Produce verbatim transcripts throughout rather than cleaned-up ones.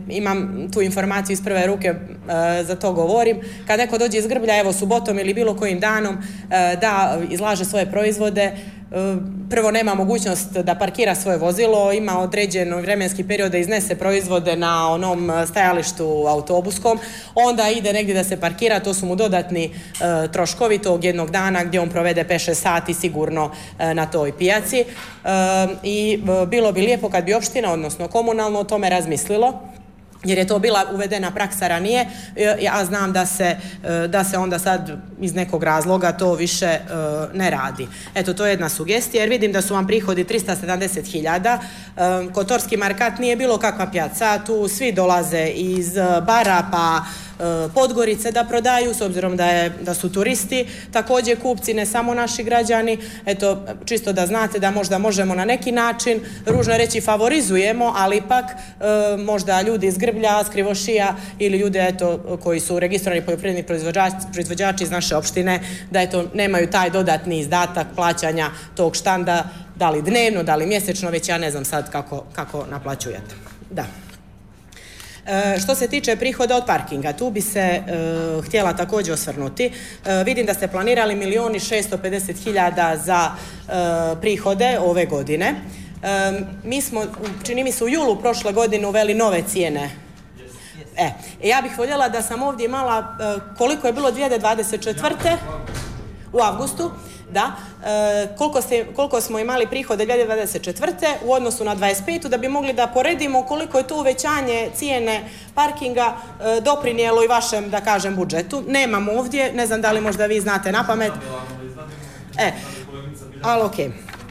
imam tu informaciju iz prve ruke, za to govorim. Kad neko dođe iz Grblja, evo subotom ili bilo kojim danom, da izlaže svoje proizvode, prvo nema mogućnost da parkira svoje vozilo, ima određen vremenski period da iznese proizvode na onom stajalištu autobuskom, onda ide negdje da se parkira, to su mu dodatni e, troškovi tog jednog dana gdje on provede pet šest sati sigurno e, na toj pijaci. E, I e, bilo bi lijepo kad bi opština, odnosno komunalno, o tome razmislilo, jer je to bila uvedena praksa ranije. Ja znam da se, da se onda sad iz nekog razloga to više ne radi. Eto, to je jedna sugestija, jer vidim da su vam prihodi trista sedamdeset hiljada. Kotorski markat nije bilo kakva pjaca, tu svi dolaze iz Bara pa Podgorice da prodaju, s obzirom da, je, da su turisti, također kupci, ne samo naši građani. Eto, čisto da znate da možda možemo na neki način, ružno reći favorizujemo, ali ipak e, možda ljudi iz Grblja, s Krivošija ili ljudi eto, koji su registrovani poljoprivredni proizvođači, proizvođači iz naše opštine, da eto, nemaju taj dodatni izdatak plaćanja tog štanda, da li dnevno, da li mjesečno, već ja ne znam sad kako, kako naplaćujete. Da. E, što se tiče prihoda od parkinga, tu bi se e, htjela također osvrnuti. E, vidim da ste planirali milijon i šesto pedeset hiljada za e, prihode ove godine. E, mi smo, čini mi se, u julu prošle godine uveli nove cijene. E, ja bih voljela da sam ovdje imala e, koliko je bilo dvije hiljade dvadeset četvrte u avgustu. Da, e, koliko, ste, koliko smo imali prihode dvije hiljade dvadeset četvrte u odnosu na dvadeset petu da bi mogli da poredimo koliko je to uvećanje cijene parkinga e, doprinijelo i vašem, da kažem, budžetu. Nemamo ovdje, ne znam da li možda vi znate na pamet. E, ali ok.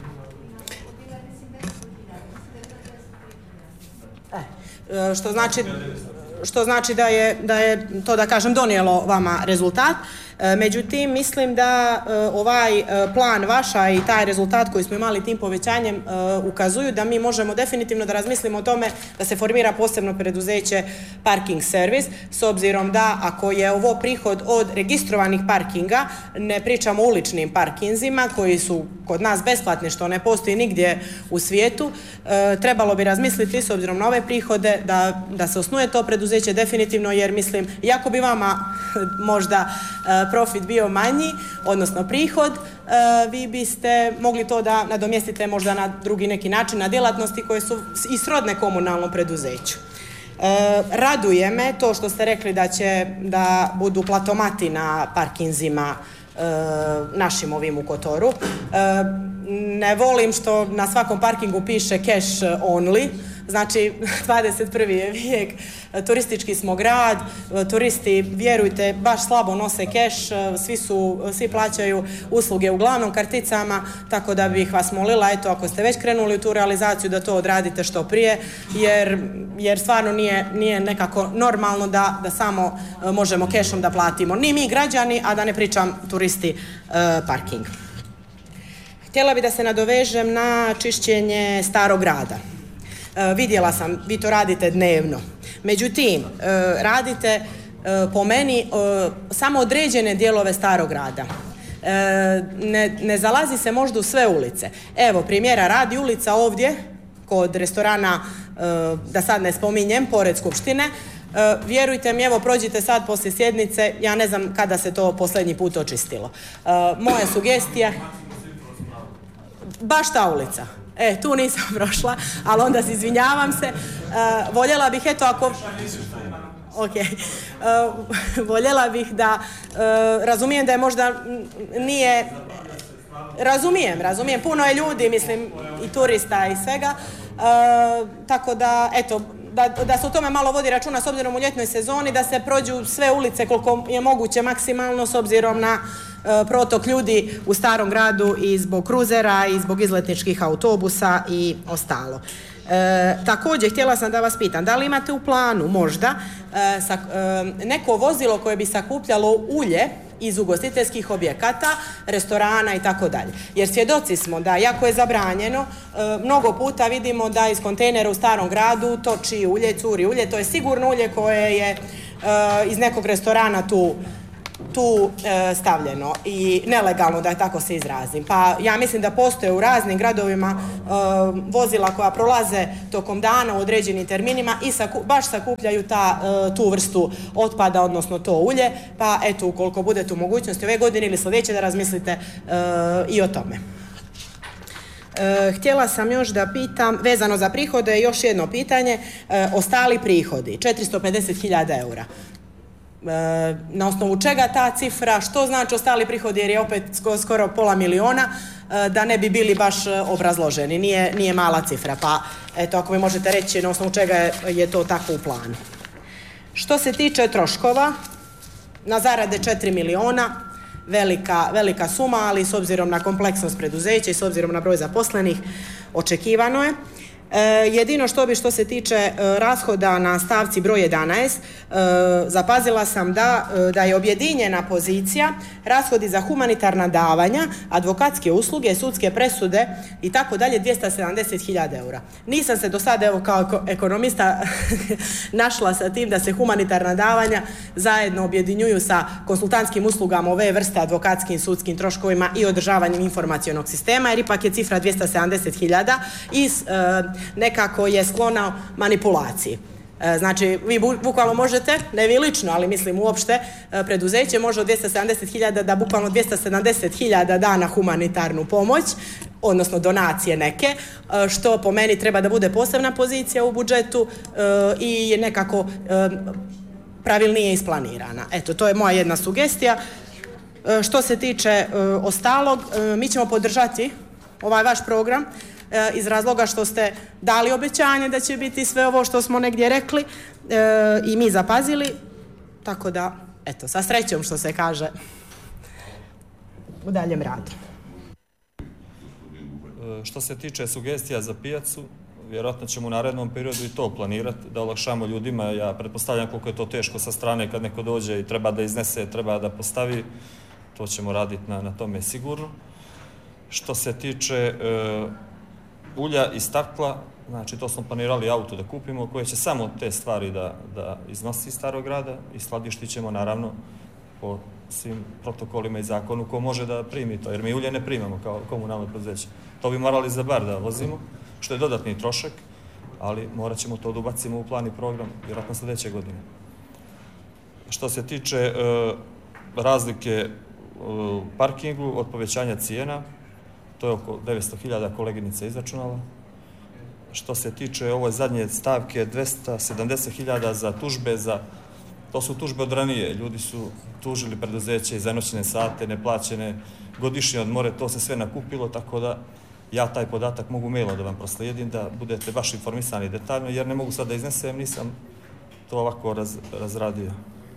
E, što znači, što znači da je, da je to, da kažem, donijelo vama rezultat. Međutim, mislim da ovaj plan vaša i taj rezultat koji smo imali tim povećanjem ukazuju da mi možemo definitivno da razmislimo o tome da se formira posebno preduzeće parking servis, s obzirom da ako je ovo prihod od registrovanih parkinga, ne pričamo o uličnim parkinzima koji su kod nas besplatni, što ne postoji nigdje u svijetu, trebalo bi razmisliti s obzirom na ove prihode da, da se osnuje to preduzeće definitivno, jer mislim, iako bi vama možda profit bio manji, odnosno prihod, vi biste mogli to da nadomjestite možda na drugi neki način, na djelatnosti koje su i srodne komunalnom preduzeću. Raduje me to što ste rekli da će da budu platomati na parkinzima našim ovim u Kotoru. Ne volim što na svakom parkingu piše cash only, znači dvadeset prvi je vijek, turistički smo grad, turisti, vjerujte, baš slabo nose keš, svi, su, svi plaćaju usluge uglavnom karticama, tako da bih vas molila, eto, ako ste već krenuli u tu realizaciju, da to odradite što prije, jer, jer stvarno nije, nije nekako normalno da, da samo možemo kešom da platimo. Ni mi građani, a da ne pričam turisti, parking. Htjela bi da se nadovežem na čišćenje starog grada. E, vidjela sam, vi to radite dnevno. Međutim, e, radite e, po meni e, samo određene dijelove starog grada. E, ne, ne zalazi se možda u sve ulice. Evo, primjera radi ulica ovdje, kod restorana, e, da sad ne spominjem, pored Skupštine. E, vjerujte mi, evo, prođite sad poslije sjednice, ja ne znam kada se to posljednji put očistilo. E, moja sugestija... Baš ta ulica. E, tu nisam prošla, ali onda se izvinjavam se. Uh, voljela bih, eto, ako... Ok. Uh, voljela bih da... Uh, razumijem da je možda nije... Razumijem, razumijem. Puno je ljudi, mislim, i turista i svega. Uh, tako da, eto, da, da se o tome malo vodi računa s obzirom u ljetnoj sezoni, da se prođu sve ulice koliko je moguće maksimalno s obzirom na uh, protok ljudi u starom gradu i zbog kruzera i zbog izletničkih autobusa i ostalo. E, također, htjela sam da vas pitam, da li imate u planu možda e, sa, e, neko vozilo koje bi sakupljalo ulje iz ugostiteljskih objekata, restorana i tako dalje. Jer svjedoci smo da, jako je zabranjeno, e, mnogo puta vidimo da iz kontejnera u starom gradu toči ulje, curi ulje, to je sigurno ulje koje je e, iz nekog restorana tu tu e, stavljeno i nelegalno, da tako se izrazim. Pa ja mislim da postoje u raznim gradovima e, vozila koja prolaze tokom dana u određenim terminima i saku, baš sakupljaju ta, e, tu vrstu otpada, odnosno to ulje, pa eto, ukoliko budete u mogućnosti ove godine ili sljedeće da razmislite e, i o tome. E, htjela sam još da pitam, vezano za prihode, još jedno pitanje, e, ostali prihodi, četiristo pedeset hiljada eura. Na osnovu čega ta cifra, što znači ostali prihodi, jer je opet skoro pola miliona, da ne bi bili baš obrazloženi, nije, nije mala cifra, pa eto, ako mi možete reći na osnovu čega je, je to tako u planu. Što se tiče troškova, na zarade četiri miliona, velika, velika suma, ali s obzirom na kompleksnost preduzeća i s obzirom na broj zaposlenih, očekivano je. E, jedino što bi što se tiče e, rashoda na stavci broj jedanaest, e, zapazila sam da, e, da je objedinjena pozicija rashodi za humanitarna davanja, advokatske usluge, sudske presude i tako dalje dvjesto sedamdeset hiljada eura. Nisam se do sada, evo, kao ekonomista našla sa tim da se humanitarna davanja zajedno objedinjuju sa konsultantskim uslugama ove vrste, advokatskim, sudskim troškovima i održavanjem informacionog sistema, jer ipak je cifra dvjesto sedamdeset hiljada i e, nekako je sklona manipulaciji. Znači, vi bukvalno možete, ne vi lično, ali mislim uopšte, preduzeće može od dvjesto sedamdeset hiljada da bukvalno dvjesto sedamdeset hiljada da na humanitarnu pomoć, odnosno donacije neke, što po meni treba da bude posebna pozicija u budžetu i je nekako pravilnije isplanirana. Eto, to je moja jedna sugestija. Što se tiče ostalog, mi ćemo podržati ovaj vaš program iz razloga što ste dali obećanje da će biti sve ovo što smo negdje rekli e, i mi zapazili, tako da, eto, sa srećom što se kaže u daljem radu. Što se tiče sugestija za pijacu, vjerojatno ćemo u narednom periodu i to planirati, da olakšamo ljudima. Ja pretpostavljam koliko je to teško sa strane kad neko dođe i treba da iznese, treba da postavi, to ćemo raditi na, na tome sigurno. Što se tiče e, ulja i stakla, znači to smo planirali auto da kupimo koje će samo te stvari da, da iznosi iz Starog grada i skladištit ćemo naravno po svim protokolima i zakonu ko može da primi to, jer mi ulje ne primamo kao komunalno preduzeće. To bi morali za bar da vozimo, što je dodatni trošak, ali morat ćemo to da ubacimo u plan i program vjerojatno sljedeće godine. Što se tiče e, razlike u parkingu od povećanja cijena, to je oko devetsto hiljada koleginica izračunala. Što se tiče ove zadnje stavke, dvjesto sedamdeset hiljada za tužbe, za, to su tužbe od ranije. Ljudi su tužili preduzeće za noćne sate, neplaćene, godišnje odmore, to se sve nakupilo, tako da ja taj podatak mogu mailom da vam proslijedim, da budete baš informisani detaljno, jer ne mogu sad da iznesem, nisam to ovako raz, razradio.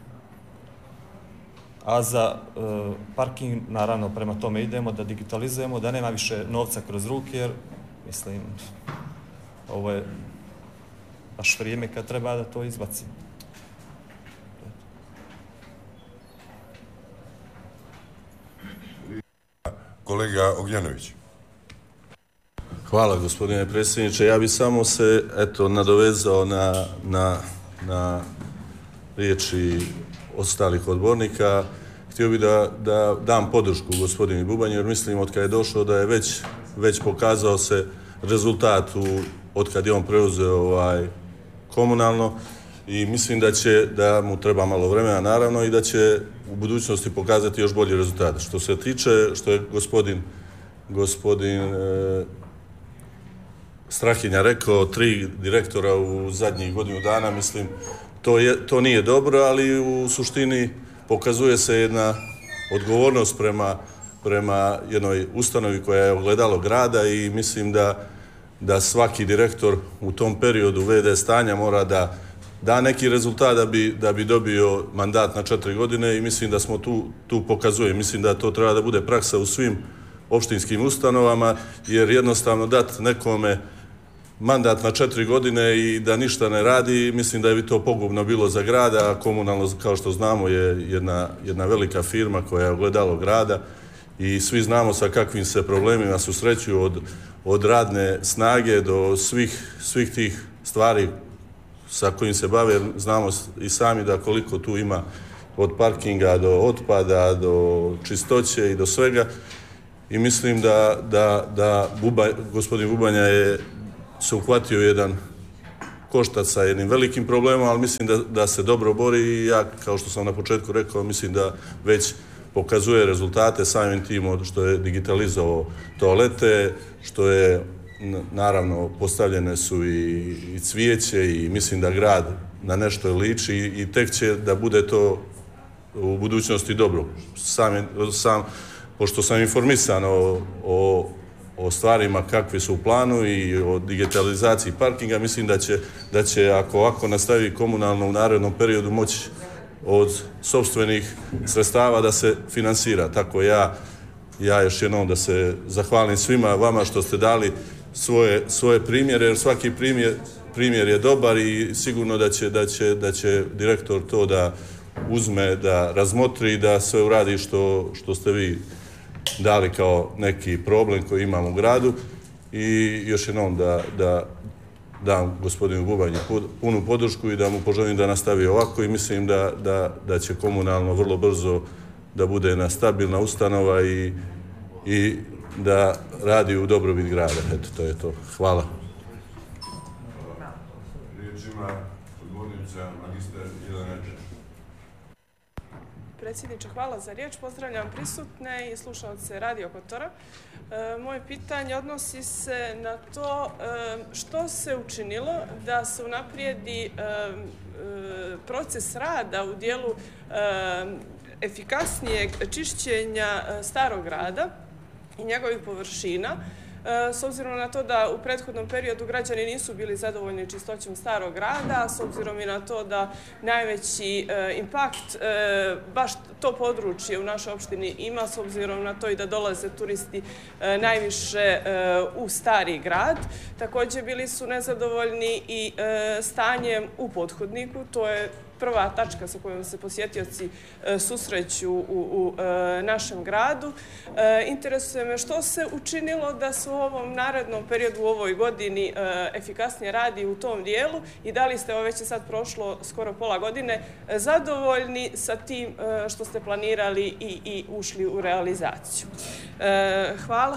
A za e, parking, naravno, prema tome idemo da digitalizujemo, da nema više novca kroz ruke, jer, mislim, ovo je baš vrijeme kad treba da to izbacimo. Kolega Ognjanović. Hvala, gospodine predsjedniče. Ja bih samo se, eto, nadovezao na, na, na riječi ostalih odbornika. Htio bih da, da dam podršku gospodinu Bubanju, jer mislim od kada je došao da je već, već pokazao se rezultat u, od kad je on preuzeo ovaj, komunalno i mislim da će, da mu treba malo vremena naravno i da će u budućnosti pokazati još bolji rezultat. Što se tiče, što je gospodin, gospodin e, Strahinja rekao, tri direktora u zadnjih godinu dana, mislim, To, je, to nije dobro, ali u suštini pokazuje se jedna odgovornost prema, prema jednoj ustanovi koja je ogledalo grada i mislim da, da svaki direktor u tom periodu ve de stanja mora da da neki rezultat da bi, da bi dobio mandat na četiri godine i mislim da smo tu, tu pokazuje. Mislim da to treba da bude praksa u svim opštinskim ustanovama, jer jednostavno dati nekome mandat na četiri godine i da ništa ne radi, mislim da bi to pogubno bilo za grada, a komunalno, kao što znamo, je jedna, jedna velika firma koja je ogledalo grada i svi znamo sa kakvim se problemima susrećuju od, od radne snage do svih, svih tih stvari sa kojim se bave. Znamo i sami da koliko tu ima od parkinga do otpada, do čistoće i do svega. I mislim da, da, da Buba, gospodin Bubanja je se uhvatio jedan koštac sa jednim velikim problemom, ali mislim da, da se dobro bori i ja, kao što sam na početku rekao, mislim da već pokazuje rezultate samim tim što je digitalizovao toalete, što je, naravno, postavljene su i, i cvijeće i mislim da grad na nešto liči i, i tek će da bude to u budućnosti dobro. Sam, sam, pošto sam informisan o, o, o stvarima kakve su u planu i o digitalizaciji parkinga, mislim da će, da će ako ovako nastavi komunalno u narednom periodu moći od sopstvenih sredstava da se finansira. Tako ja, ja još jednom da se zahvalim svima vama što ste dali svoje, svoje primjere, jer svaki primjer, primjer je dobar i sigurno da će, da će, da će direktor to da uzme, da razmotri i da sve uradi što, što ste vi dali kao neki problem koji imamo u gradu. I još jednom da, da dam gospodinu Bubanji punu podršku i da mu poželim da nastavi ovako i mislim da, da, da će komunalno vrlo brzo da bude jedna stabilna ustanova i, i da radi u dobrobit grada. Eto, to je to. Hvala. Riječ ima odbornica magistar Jelena Čečić. Predsjedniče, hvala za riječ. Pozdravljam prisutne i slušalce Radio Kotora. E, moje pitanje odnosi se na to e, što se učinilo da se unaprijedi e, e, proces rada u dijelu e, efikasnijeg čišćenja starog grada i njegovih površina, s obzirom na to da u prethodnom periodu građani nisu bili zadovoljni čistoćom starog grada, s obzirom i na to da najveći e, impakt e, baš to područje u našoj opštini ima, s obzirom na to i da dolaze turisti e, najviše e, u stari grad. Također bili su nezadovoljni i e, stanjem u pothodniku, to je prva tačka sa kojom se posjetioci e, susreću u, u e, našem gradu. E, interesuje me što se učinilo da se u ovom narednom periodu u ovoj godini e, efikasnije radi u tom dijelu i da li ste, ovo već je sad prošlo skoro pola godine, e, zadovoljni sa tim e, što ste planirali i, i ušli u realizaciju. E, hvala.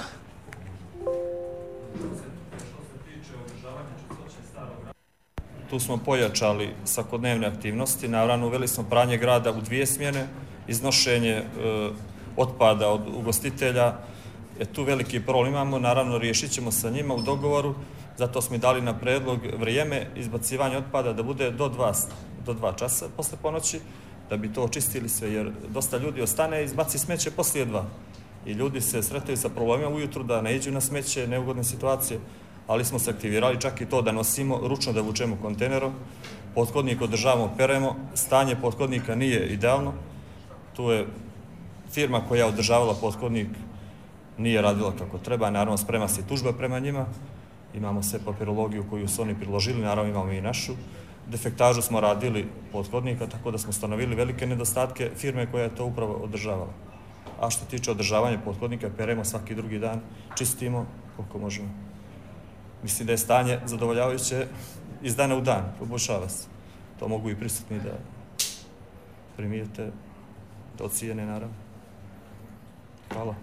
Tu smo pojačali svakodnevne aktivnosti, naravno uveli smo pranje grada u dvije smjene, iznošenje e, otpada od ugostitelja, je tu veliki problem imamo, naravno riješit ćemo sa njima u dogovoru, zato smo i dali na predlog vrijeme izbacivanja otpada da bude do dva, do dva časa posle ponoći, da bi to očistili sve, jer dosta ljudi ostane i izbaci smeće poslije dva. I ljudi se sretaju sa problemima ujutru da ne iđu na smeće, neugodne situacije, ali smo se aktivirali čak i to da nosimo, ručno da vučemo kontejnerom, pothodnik održavamo, peremo, stanje pothodnika nije idealno, tu je firma koja je održavala pothodnik nije radila kako treba, naravno sprema se tužba prema njima, imamo sve papirologiju koju su oni priložili, naravno imamo i našu, defektažu smo radili pothodnika, tako da smo stanovili velike nedostatke firme koja je to upravo održavala. A što tiče održavanja pothodnika, peremo svaki drugi dan, čistimo koliko možemo. Mislim da je stanje zadovoljavajuće iz dana u dan, poboljšava se. To mogu i prisutni da primijete, da ocijene, naravno. Hvala.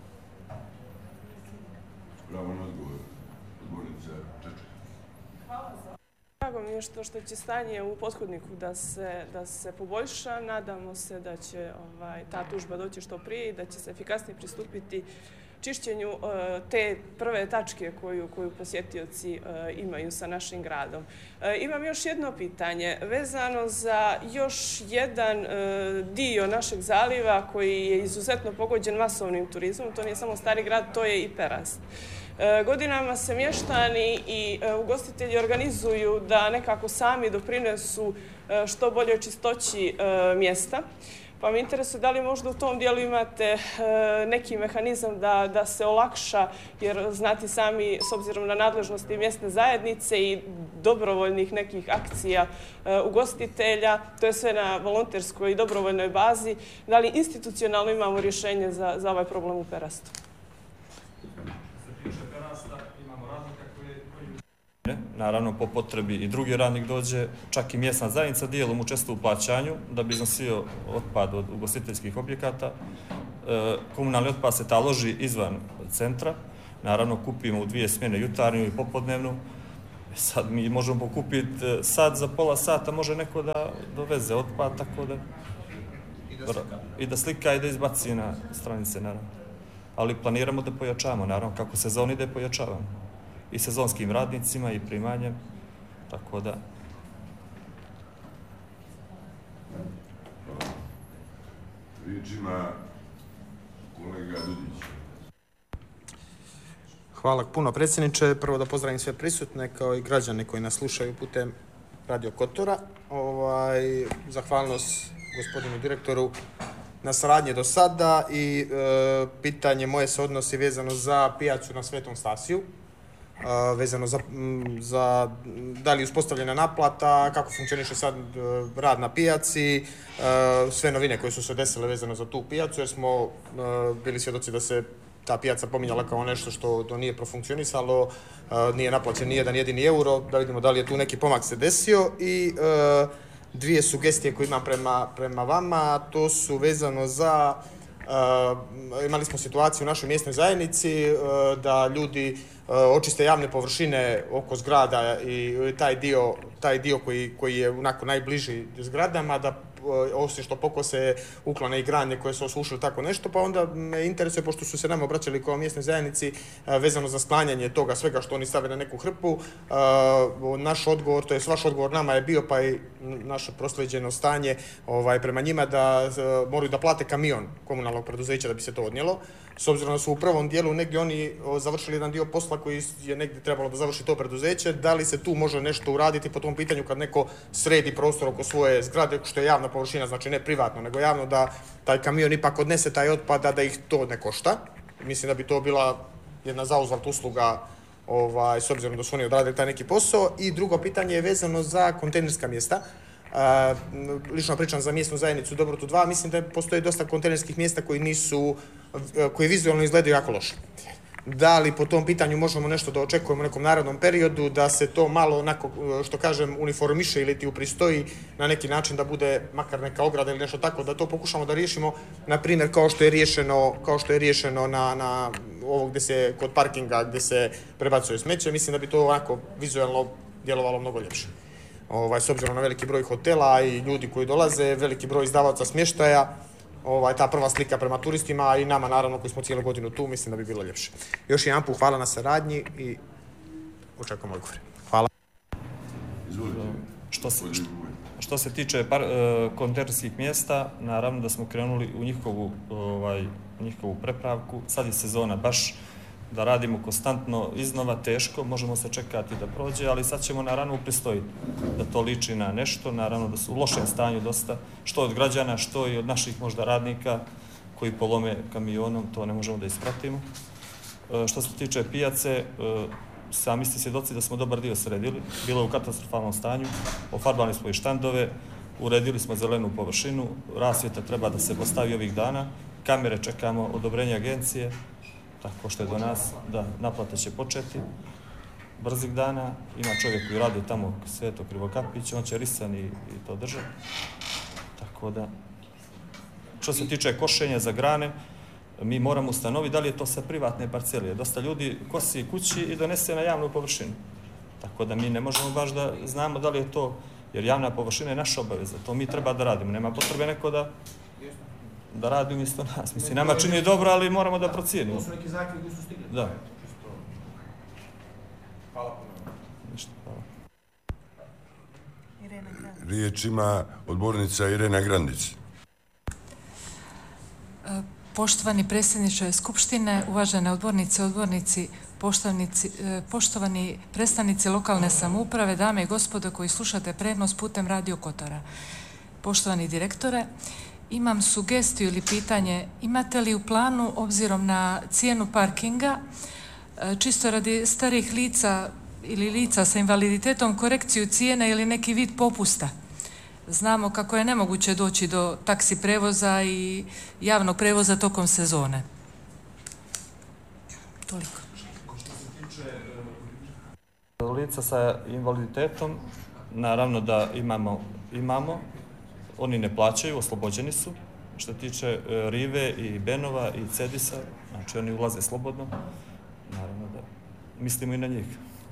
Pravo na odgovor, odbornica Čečić. Hvala za. Drago mi je što, što će stanje u pothodniku da se, da se poboljša. Nadamo se da će ovaj, ta tužba doći što prije i da će se efikasnije pristupiti čišćenju uh, te prve tačke koju, koju posjetioci uh, imaju sa našim gradom. Uh, imam još jedno pitanje vezano za još jedan uh, dio našeg zaliva koji je izuzetno pogođen masovnim turizmom. To nije samo Stari grad, to je i Perast. Uh, godinama se mještani i uh, ugostitelji organizuju da nekako sami doprinesu uh, što bolje čistoći uh, mjesta. Pa me interesuje da li možda u tom dijelu imate e, neki mehanizam da, da se olakša, jer znati sami, s obzirom na nadležnosti mjesne zajednice i dobrovoljnih nekih akcija e, ugostitelja, to je sve na volonterskoj i dobrovoljnoj bazi, da li institucionalno imamo rješenje za, za ovaj problem u Perastu? Naravno, po potrebi i drugi radnik dođe, čak i mjesna zajednica dijelom učestvuje u plaćanju da bi iznosio otpad od ugostiteljskih objekata. Komunalni otpad se taloži izvan centra. Naravno, kupimo u dvije smjene, jutarnju i popodnevnu. Sad mi možemo pokupiti sat za pola sata, može neko da doveze otpad, tako da... I da slika i da izbaci na stranice, naravno. Ali planiramo da pojačavamo, naravno, kako sezon ide pojačavamo. I sezonskim radnicima i primanjem, tako da... Riječ ima kolega Dudić. Hvala puno predsjedniče. Prvo da pozdravim sve prisutne kao i građane koji nas slušaju putem Radio Kotora. Ovaj, zahvalnost gospodinu direktoru na saradnji do sada i e, pitanje moje se odnosi vezano za pijacu na Svetom Stasiju. E, vezano za, m, za da li je uspostavljena naplata, kako funkcioniše sad e, rad na pijaci, e, sve novine koje su se desile vezano za tu pijacu, jer smo e, bili svjedoci da se ta pijaca pominjala kao nešto što to nije profunkcionisalo, e, nije naplaćen nijedan jedini euro, da vidimo da li je tu neki pomak se desio i e, dvije sugestije koje imam prema, prema vama, to su vezano za, uh, imali smo situaciju u našoj mjesnoj zajednici uh, da ljudi uh, očiste javne površine oko zgrada i taj dio, taj dio koji, koji je onako najbliži zgradama, da osim što pokose uklone i granje koje su osušili tako nešto, pa onda me interesuje, pošto su se nama obraćali kao mjesnoj zajednici vezano za sklanjanje toga svega što oni stave na neku hrpu, naš odgovor, to je vaš odgovor nama je bio, pa i naše proslijeđeno stanje ovaj, prema njima da moraju da plate kamion komunalnog preduzeća da bi se to odnijelo. S obzirom da su u prvom dijelu negdje oni završili jedan dio posla koji je negdje trebalo da završi to preduzeće, da li se tu može nešto uraditi po tom pitanju kad neko sredi prostor oko svoje zgrade, što je javna površina, znači ne privatno, nego javno, da taj kamion ipak odnese taj otpad, da ih to ne košta. Mislim da bi to bila jedna zauzvrat usluga, ovaj, s obzirom da su oni odradili taj neki posao. I drugo pitanje je vezano za kontejnerska mjesta. Uh, lično pričam za mjesnu zajednicu Dobrotu dva, mislim da postoji dosta kontejnerskih mjesta koji nisu, koji vizualno izgledaju jako loše. Da li po tom pitanju možemo nešto da očekujemo u nekom narednom periodu, da se to malo, onako, što kažem, uniformiše ili ti upristoji na neki način, da bude makar neka ograda ili nešto tako, da to pokušamo da riješimo, na primjer, kao što je riješeno, kao što je riješeno na, na ovo gdje se, kod parkinga, gdje se prebacuje smeće, mislim da bi to onako vizualno djelovalo mnogo ljepše. Ovaj, s obzirom na veliki broj hotela i ljudi koji dolaze, veliki broj izdavaca smještaja, ovaj, ta prva slika prema turistima i nama naravno koji smo cijelu godinu tu, mislim da bi bilo ljepše. Još jedan put hvala na saradnji i očekujem odgovore. Hvala. Što se, što se tiče par, e, kontejnerskih mjesta, naravno da smo krenuli u njihovu, ovaj, njihovu prepravku. Sad je sezona baš da radimo konstantno iznova, teško, možemo se čekati da prođe, ali sad ćemo naravno upristojiti da to liči na nešto, naravno da su u lošem stanju dosta, što od građana, što i od naših možda radnika koji polome kamionom, to ne možemo da ispratimo. E, što se tiče pijace, e, sami ste svjedoci da smo dobar dio sredili, bilo je u katastrofalnom stanju, ofarbali smo i štandove, uredili smo zelenu površinu, rasvjeta treba da se postavi ovih dana, kamere čekamo odobrenje agencije, tako što je do nas, da naplata će početi brzih dana. Ima čovjek koji radi tamo Sveto Krivokapić, on će risan i, i to držati. Tako da, što se tiče košenja za grane, mi moramo ustanoviti da li je to sa privatne parcelije. Dosta ljudi kosi kući i donese na javnu površinu. Tako da mi ne možemo baš da znamo da li je to, jer javna površina je naša obaveza. To mi treba da radimo. Nema potrebe neko da da radi umjesto nas. Mislim, nama čini dobro, ali moramo da procijenimo. To su neki zahtjevi koji su stigli. Da. Hvala puno. Ništa, hvala. Riječ ima odbornica Irena Grandić. Poštovani predsjedniče Skupštine, uvažene odbornice, odbornici, poštovani predstavnici lokalne samouprave, dame i gospodo koji slušate prenos putem Radio Kotora. Poštovani direktore, imam sugestiju ili pitanje, imate li u planu, obzirom na cijenu parkinga, čisto radi starih lica ili lica sa invaliditetom, korekciju cijene ili neki vid popusta? Znamo kako je nemoguće doći do taksi prevoza i javnog prevoza tokom sezone. Toliko. lica sa invaliditetom, naravno da imamo, imamo, oni ne plaćaju, oslobođeni su. Što tiče Rive i Benova i Cedisa, znači oni ulaze slobodno, naravno da mislimo i na njih.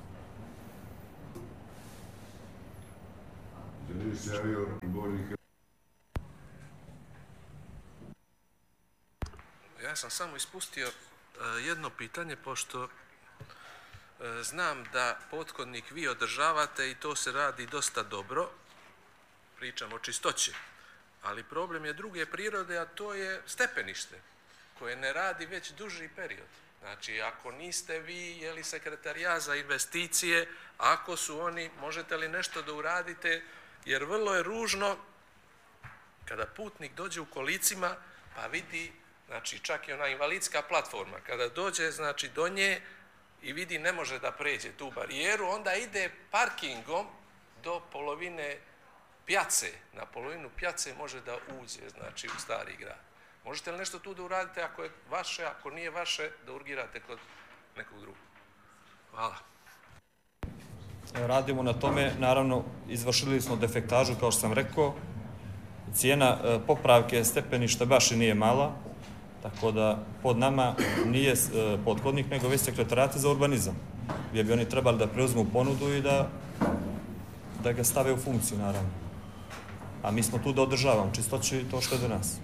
Ja sam samo ispustio jedno pitanje, pošto znam da pothodnik vi održavate i to se radi dosta dobro, pričam o čistoći, ali problem je druge prirode, a to je stepenište, koje ne radi već duži period. Znači, ako niste vi, je li sekretarijat za investicije, ako su oni, možete li nešto da uradite, jer vrlo je ružno kada putnik dođe u kolicima pa vidi, znači čak i ona invalidska platforma, kada dođe znači do nje i vidi ne može da pređe tu barijeru, onda ide parkingom do polovine pjace. Na polovinu pjace može da uđe, znači u Stari grad. Možete li nešto tu da uradite ako je vaše, ako nije vaše, da urgirate kod nekog drugog? Hvala. Radimo na tome, naravno izvršili smo defektažu, kao što sam rekao. Cijena popravke stepeništa baš i nije mala, tako da pod nama nije pothodnik, nego već sekretarijat za urbanizam, gdje bi oni trebali da preuzmu ponudu i da, da ga stave u funkciju, naravno. A mi smo tu da održavamo čistoću i to što je do nas.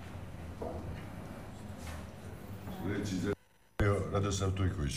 Radoslav Tujković.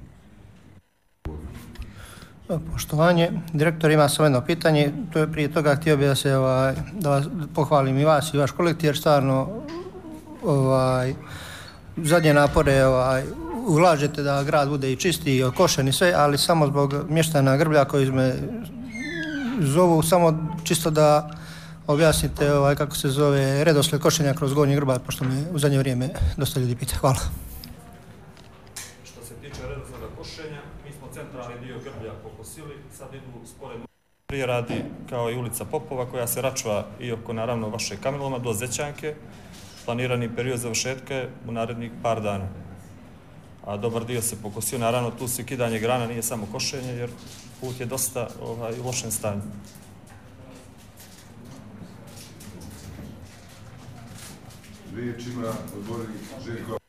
Poštovanje, direktor, ima samo jedno pitanje. To je prije toga htio bih da se ovaj, da vas pohvalim i vas i vaš kolektiv, jer stvarno ovaj, zadnje napore ovaj, ulažete da grad bude i čisti i okošen i sve, ali samo zbog mještana Grblja koji me zovu, samo čisto da objasnite ovaj, kako se zove redoslijed košenja kroz Gornji Grbac, pošto me u zadnje vrijeme dosta ljudi pita. Hvala. Što se tiče redoslijeda košenja, mi smo centralni dio Grblja pokosili, sad idu sporedno. Prije radi kao i ulica Popova, koja se račva i oko naravno vaše kamenoloma do Zećanke. Planirani period završetka je u narednih par dana. A dobar dio se pokosio, naravno tu su i kidanje grana, nije samo košenje, jer put je dosta ovaj, u lošem stanju. Riječ ima odbornik Željko.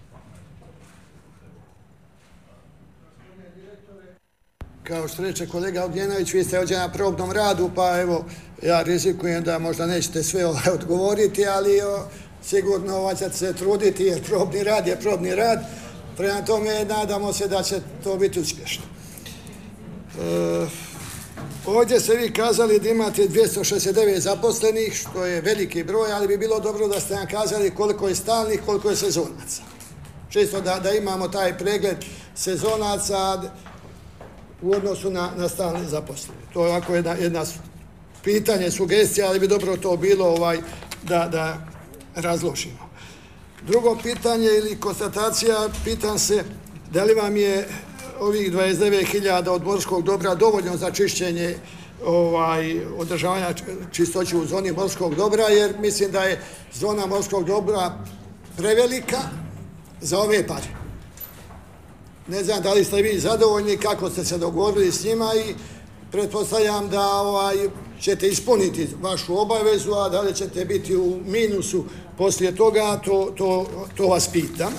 Kao što reče kolega Ognjenović, vi ste ovdje na probnom radu, pa evo, ja rizikujem da možda nećete sve ovaj odgovoriti, ali o, sigurno ovaj ćete se truditi, jer probni rad je probni rad. Prema tome, nadamo se da će to biti uspješno. E, ovdje ste vi kazali da imate dvjesto šezdeset devet zaposlenih, što je veliki broj, ali bi bilo dobro da ste nam kazali koliko je stalnih, koliko je sezonaca. Čisto da, da imamo taj pregled sezonaca u odnosu na, na stalne zaposlene. To je ovako jedna, jedna pitanje, sugestija, ali bi dobro to bilo ovaj, da, da razložimo. Drugo pitanje ili konstatacija, pitam se da li vam je ovih dvadeset devet hiljada od morskog dobra dovoljno za čišćenje ovaj, održavanja čistoće u zoni morskog dobra, jer mislim da je zona morskog dobra prevelika za ove pare. Ne znam da li ste vi zadovoljni, kako ste se dogovorili s njima i pretpostavljam da ovaj, ćete ispuniti vašu obavezu, a da li ćete biti u minusu poslije toga, to, to, to vas pitam.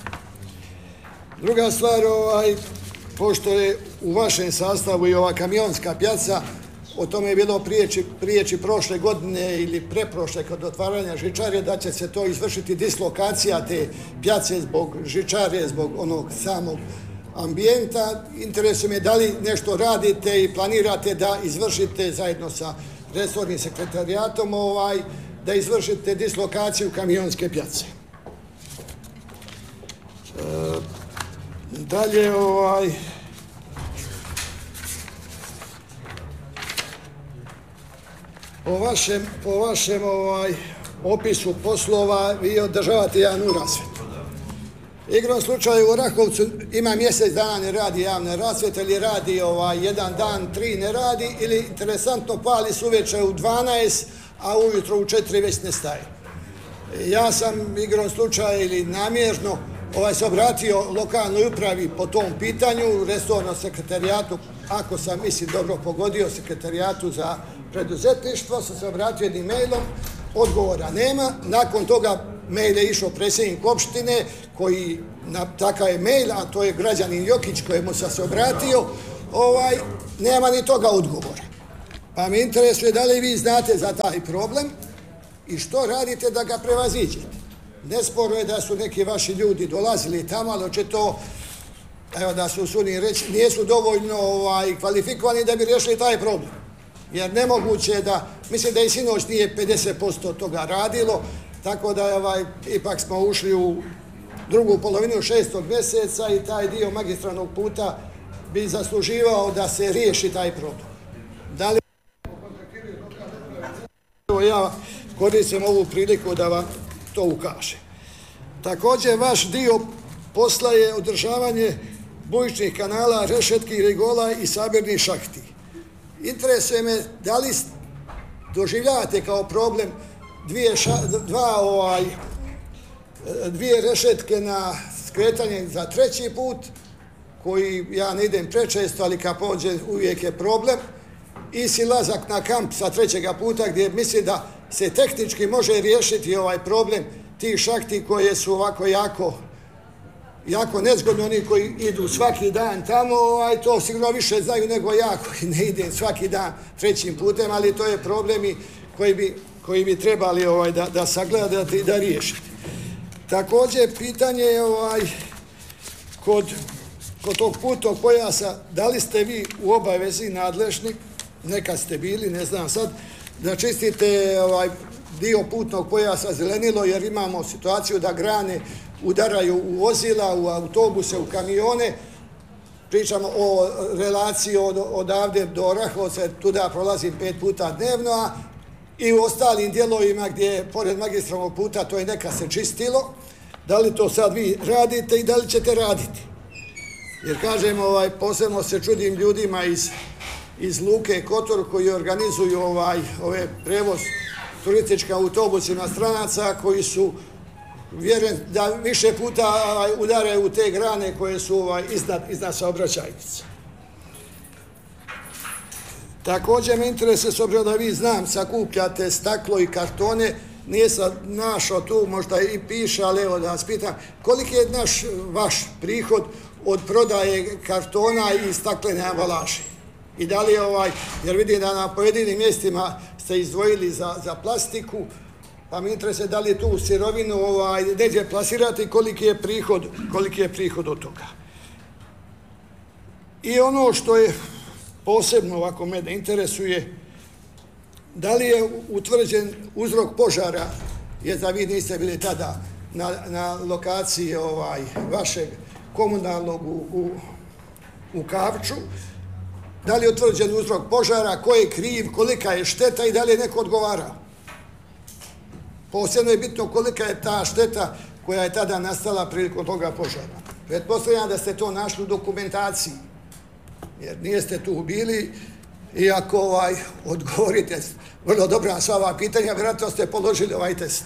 Druga stvar, ovaj, pošto je u vašem sastavu i ova kamionska pjaca, o tome je bilo priječi, priječi prošle godine ili preprošle kod otvaranja žičare, da će se to izvršiti dislokacija te pjace zbog žičare, zbog onog samog ambijenta. Interesuje me da li nešto radite i planirate da izvršite zajedno sa resornim sekretarijatom ovaj, da izvršite dislokaciju kamionske pjace. E, dalje, ovaj, po vašem, po vašem ovaj, opisu poslova vi održavate javnu rasvjetu. Igrom slučaju u Rakovcu ima mjesec dana ne radi javne rasvjete, ili radi ovaj, jedan dan, tri ne radi, ili interesantno pali su uveče u dvanaest, a ujutro u četiri već ne staje. Ja sam igrom slučaja ili namjerno ovaj, se obratio lokalnoj upravi po tom pitanju, resornom sekretarijatu, ako sam mislim dobro pogodio, sekretarijatu za preduzetništvo, sam se obratio jednim mailom, odgovora nema. Nakon toga mail je išao predsjednik opštine koji na takav je mail, a to je građanin Jokić kojemu sam se obratio, ovaj, nema ni toga odgovora. Pa me interesuje da li vi znate za taj problem i što radite da ga prevaziđete. Nesporno je da su neki vaši ljudi dolazili tamo, ali očito, evo da su suni reći, nisu dovoljno ovaj, kvalifikovani da bi riješili taj problem. Jer nemoguće je da, mislim da i sinoć nije pedeset posto toga radilo, tako da ovaj, ipak smo ušli u drugu polovinu šestog mjeseca i taj dio magistralnog puta bi zasluživao da se riješi taj problem. Da li... Ja koristim ovu priliku da vam to ukažem. Također, vaš dio posla je održavanje bujičnih kanala, rešetki, rigola i sabirnih šahti. Interesuje me da li doživljavate kao problem dvije, ša, dva, ovaj, dvije rešetke na skretanje za treći put, koji ja ne idem prečesto, ali kad pođe uvijek je problem, i silazak na kamp sa trećega puta gdje misli da se tehnički može riješiti ovaj problem tih šahti koje su ovako jako, jako nezgodno, oni koji idu svaki dan tamo, ovaj, to sigurno više znaju nego ja koji ne idem svaki dan trećim putem, ali to je problemi koji bi, koji bi trebali ovaj, da, da sagledate i da riješite. Također, pitanje je ovaj, kod, kod tog putnog pojasa, da li ste vi u obavezi nadležni, nekad ste bili, ne znam sad, da čistite ovaj, dio putnog pojasa zelenilo, jer imamo situaciju da grane udaraju u vozila, u autobuse, u kamione. Pričamo o relaciji od, odavde do Orahovca, tuda prolazim pet puta dnevno, a i u ostalim dijelovima gdje pored magistralnog puta to je neka se čistilo. Da li to sad vi radite i da li ćete raditi? Jer kažem, ovaj, posebno se čudim ljudima iz, iz Luke Kotor koji organizuju ovaj, ove prevoz turističkim autobusima stranaca koji su, vjerujem da više puta ovaj, udaraju u te grane koje su ovaj, iznad, iznad saobraćajnice. Također me interesuje, s obzirom da vi znam, sakupljate staklo i kartone, nije sad našao tu, možda i piše, ali evo da vas pitam, koliki je naš, vaš prihod od prodaje kartona i staklene ambalaže? I da li je ovaj, jer vidim da na pojedinim mjestima ste izdvojili za, za plastiku, pa mi interesuje da li je tu sirovinu ovaj, neđe plasirati i koliki je prihod, koliki je prihod od toga. I ono što je posebno ovako mene interesuje, da li je utvrđen uzrok požara, jer da vi niste bili tada na, na lokaciji ovaj, vašeg komunalnog u, u, u Kavču, da li je utvrđen uzrok požara, ko je kriv, kolika je šteta i da li je neko odgovarao. Posebno je bitno kolika je ta šteta koja je tada nastala prilikom toga požara. Pretpostavljam da ste to našli u dokumentaciji, jer nijeste tu bili, iako ovaj, odgovorite vrlo dobro na sva ova pitanja, vjerojatno ste položili ovaj test.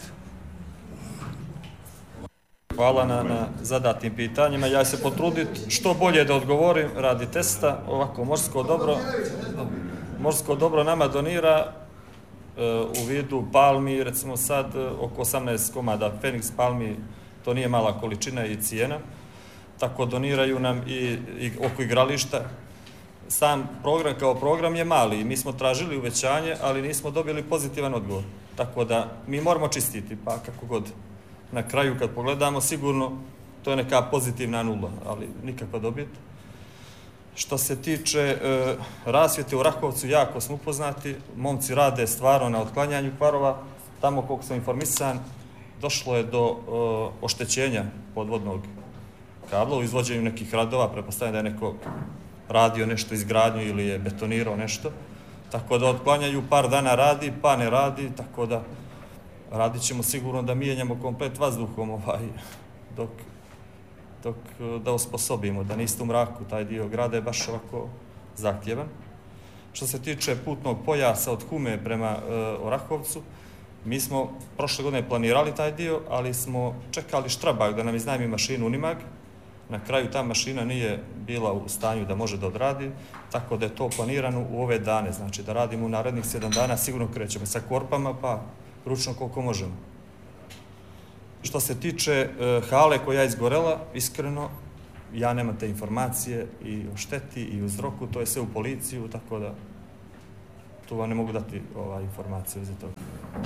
Hvala na, na zadatim pitanjima. Ja se potruditi što bolje da odgovorim radi testa. Ovako, morsko dobro, morsko dobro nama donira u vidu palmi, recimo sad oko osamnaest komada Fenix palmi, to nije mala količina i cijena. Tako doniraju nam i, i oko igrališta. Sam program kao program je mali i mi smo tražili uvećanje, ali nismo dobili pozitivan odgovor. Tako da mi moramo čistiti, pa kako god. Na kraju kad pogledamo, sigurno to je neka pozitivna nula, ali nikakva dobit. Što se tiče e, rasvjete u Rakovcu, jako smo upoznati, momci rade stvarno na otklanjanju kvarova, tamo koliko sam informisan, došlo je do e, oštećenja podvodnog kabla u izvođenju nekih radova, pretpostavljam da je neko radio nešto izgradnju ili je betonirao nešto, tako da otklanjaju par dana radi, pa ne radi, tako da radit ćemo sigurno da mijenjamo komplet vazduhom ovaj, dok, dok da osposobimo, da niste u mraku, taj dio grada je baš ovako zahtjevan. Što se tiče putnog pojasa od Hume prema e, Orahovcu, Mi smo prošle godine planirali taj dio, ali smo čekali Štrabak da nam iznajmi mašinu Unimag. Na kraju ta mašina nije bila u stanju da može da odradi, tako da je to planirano u ove dane. Znači da radimo u narednih sedam dana, sigurno krećemo sa korpama, pa ručno koliko možemo. Što se tiče e, hale koja je izgorela, iskreno, ja nemam te informacije i o šteti i o uzroku, to je sve u policiju, tako da tu vam ne mogu dati ovaj, informaciju za toga.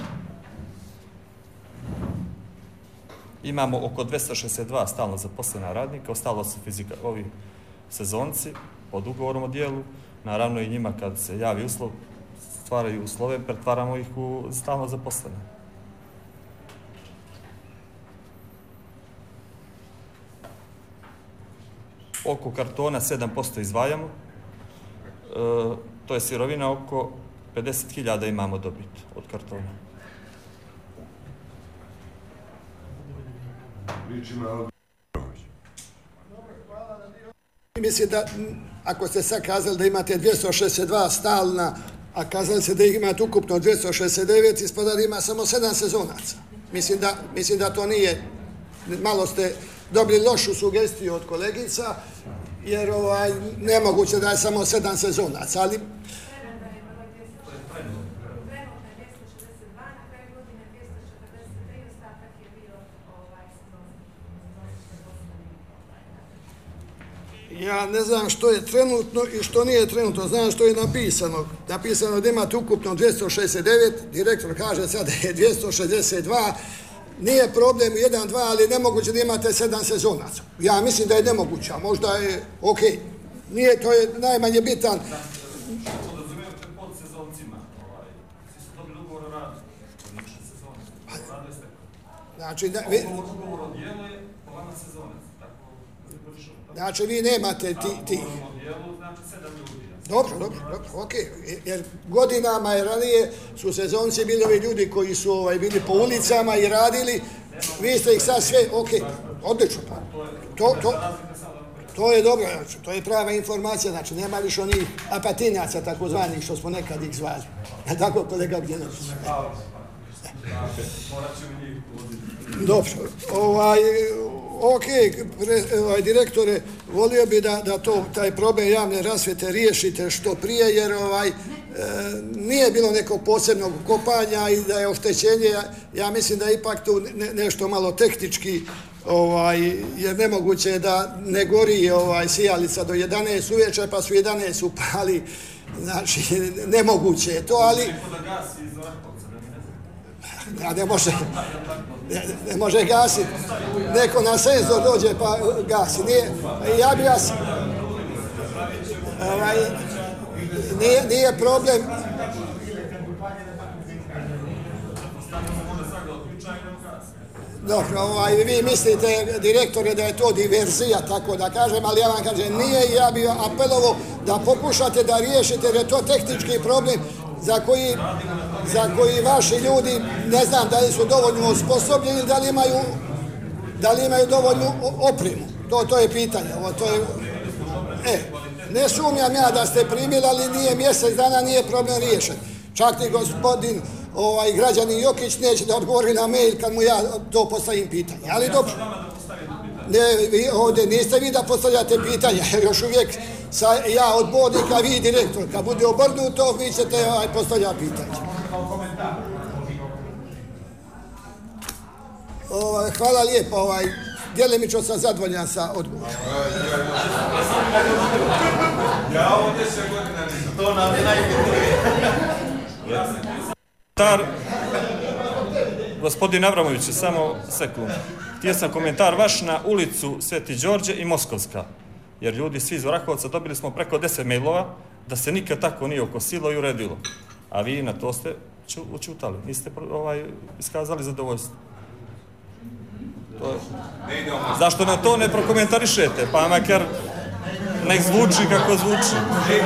Imamo oko dvesta šezdeset dva stalno zaposlena radnika, ostalo su fizika, ovi sezonci pod ugovorom o dijelu. Naravno i njima kad se javi uslov, stvaraju uslove, pretvaramo ih u stalno zaposlene. Oko kartona sedam posto izdvajamo, e, to je sirovina, oko pedeset hiljada imamo dobit od kartona. Mislim da, ako ste sad kazali da imate dvjesto šezdeset dva stalna, a kazali ste da ih imate ukupno dvjesto šezdeset devet, ispada da ima samo sedam sezonaca. Mislim da, mislim da to nije, malo ste dobili lošu sugestiju od kolegica, jer ovaj, nemoguće da je samo sedam sezonaca, ali ja ne znam što je trenutno i što nije trenutno, znam što je napisano. Napisano da imate ukupno dvjesto šezdeset devet, direktor kaže sad da je dvjesto šezdeset dva, nije problem jedan, dva, ali nemoguće da imate sedam sezonaca. Ja mislim da je nemoguće, a možda je ok. Nije, to je najmanje bitan. Podrazumijete pod sezoncima, svi su dobili ugovor o radu, odlične sezone, rade ste. Znači, ugovor o dijelu je po vama sezonac, tako je. Znači, vi nemate ti... ti. Znači sedam ljudi. Dobro, dobro, dobro, ok. Jer godinama je ranije su sezonci bili ovi ljudi koji su ovaj, bili po ulicama i radili, vi ste ih sad sve, ok, odlično. To, to, to je dobro, to je prava informacija, znači nema više onih apatinjaca takozvanih što smo nekad ih zvali. Tako, kolega Bjenović. Dobro, ovaj, ok, pre, ovaj, direktore, volio bi da, da to, taj problem javne rasvjete riješite što prije, jer ovaj, e, nije bilo nekog posebnog kopanja i da je oštećenje, ja, ja mislim da je ipak tu ne, nešto malo tehnički, ovaj, jer nemoguće je da ne gori ovaj, sijalica do jedanaest uveče, pa su jedanaest upali, znači nemoguće je to, ali... Ja, ne može, ne, ne može gasiti. Neko na senzor dođe pa gasi. Nije, ja bi vas... Ovaj, nije, nije problem... Dobro, ovaj, vi mislite, direktore, da je to diverzija, tako da kažem, ali ja vam kažem, nije, ja bih apelovao da pokušate da riješite, jer je to tehnički problem za koji, za koji vaši ljudi, ne znam da li su dovoljno osposobljeni, da li imaju, da li imaju dovoljnu opremu. To, to je pitanje. Ovo, to je, e, ne sumnjam ja da ste primili, ali nije mjesec dana, nije problem riješen. Čak ni gospodin ovaj, građanin Jokić neće da odgovori na mail kad mu ja to postavim pitanje. Ali dobro. Ne, vi ovdje niste vi da postavljate pitanja, jer još uvijek sa, ja odbornik, a vi direktor. Kad bude obrnuto, vi ćete ovaj, postavljati pitanje. Ovaj, hvala lijepo. Ovaj, djelimično sam zadovoljan sa odgovorom. Ja ovo deset godina nisam. To nam je najbitnije. Gospodin Avramović, samo sekund. Htio sam komentar vaš na ulicu Sveti Đorđe i Moskovska. Jer ljudi svi iz Orahovaca dobili smo preko deset mailova da se nikad tako nije okosilo i uredilo. A vi na to ste učutali. Niste ovaj, iskazali zadovoljstvo. To je... Zašto na to ne prokomentarišete? Pa makar nek zvuči kako zvuči.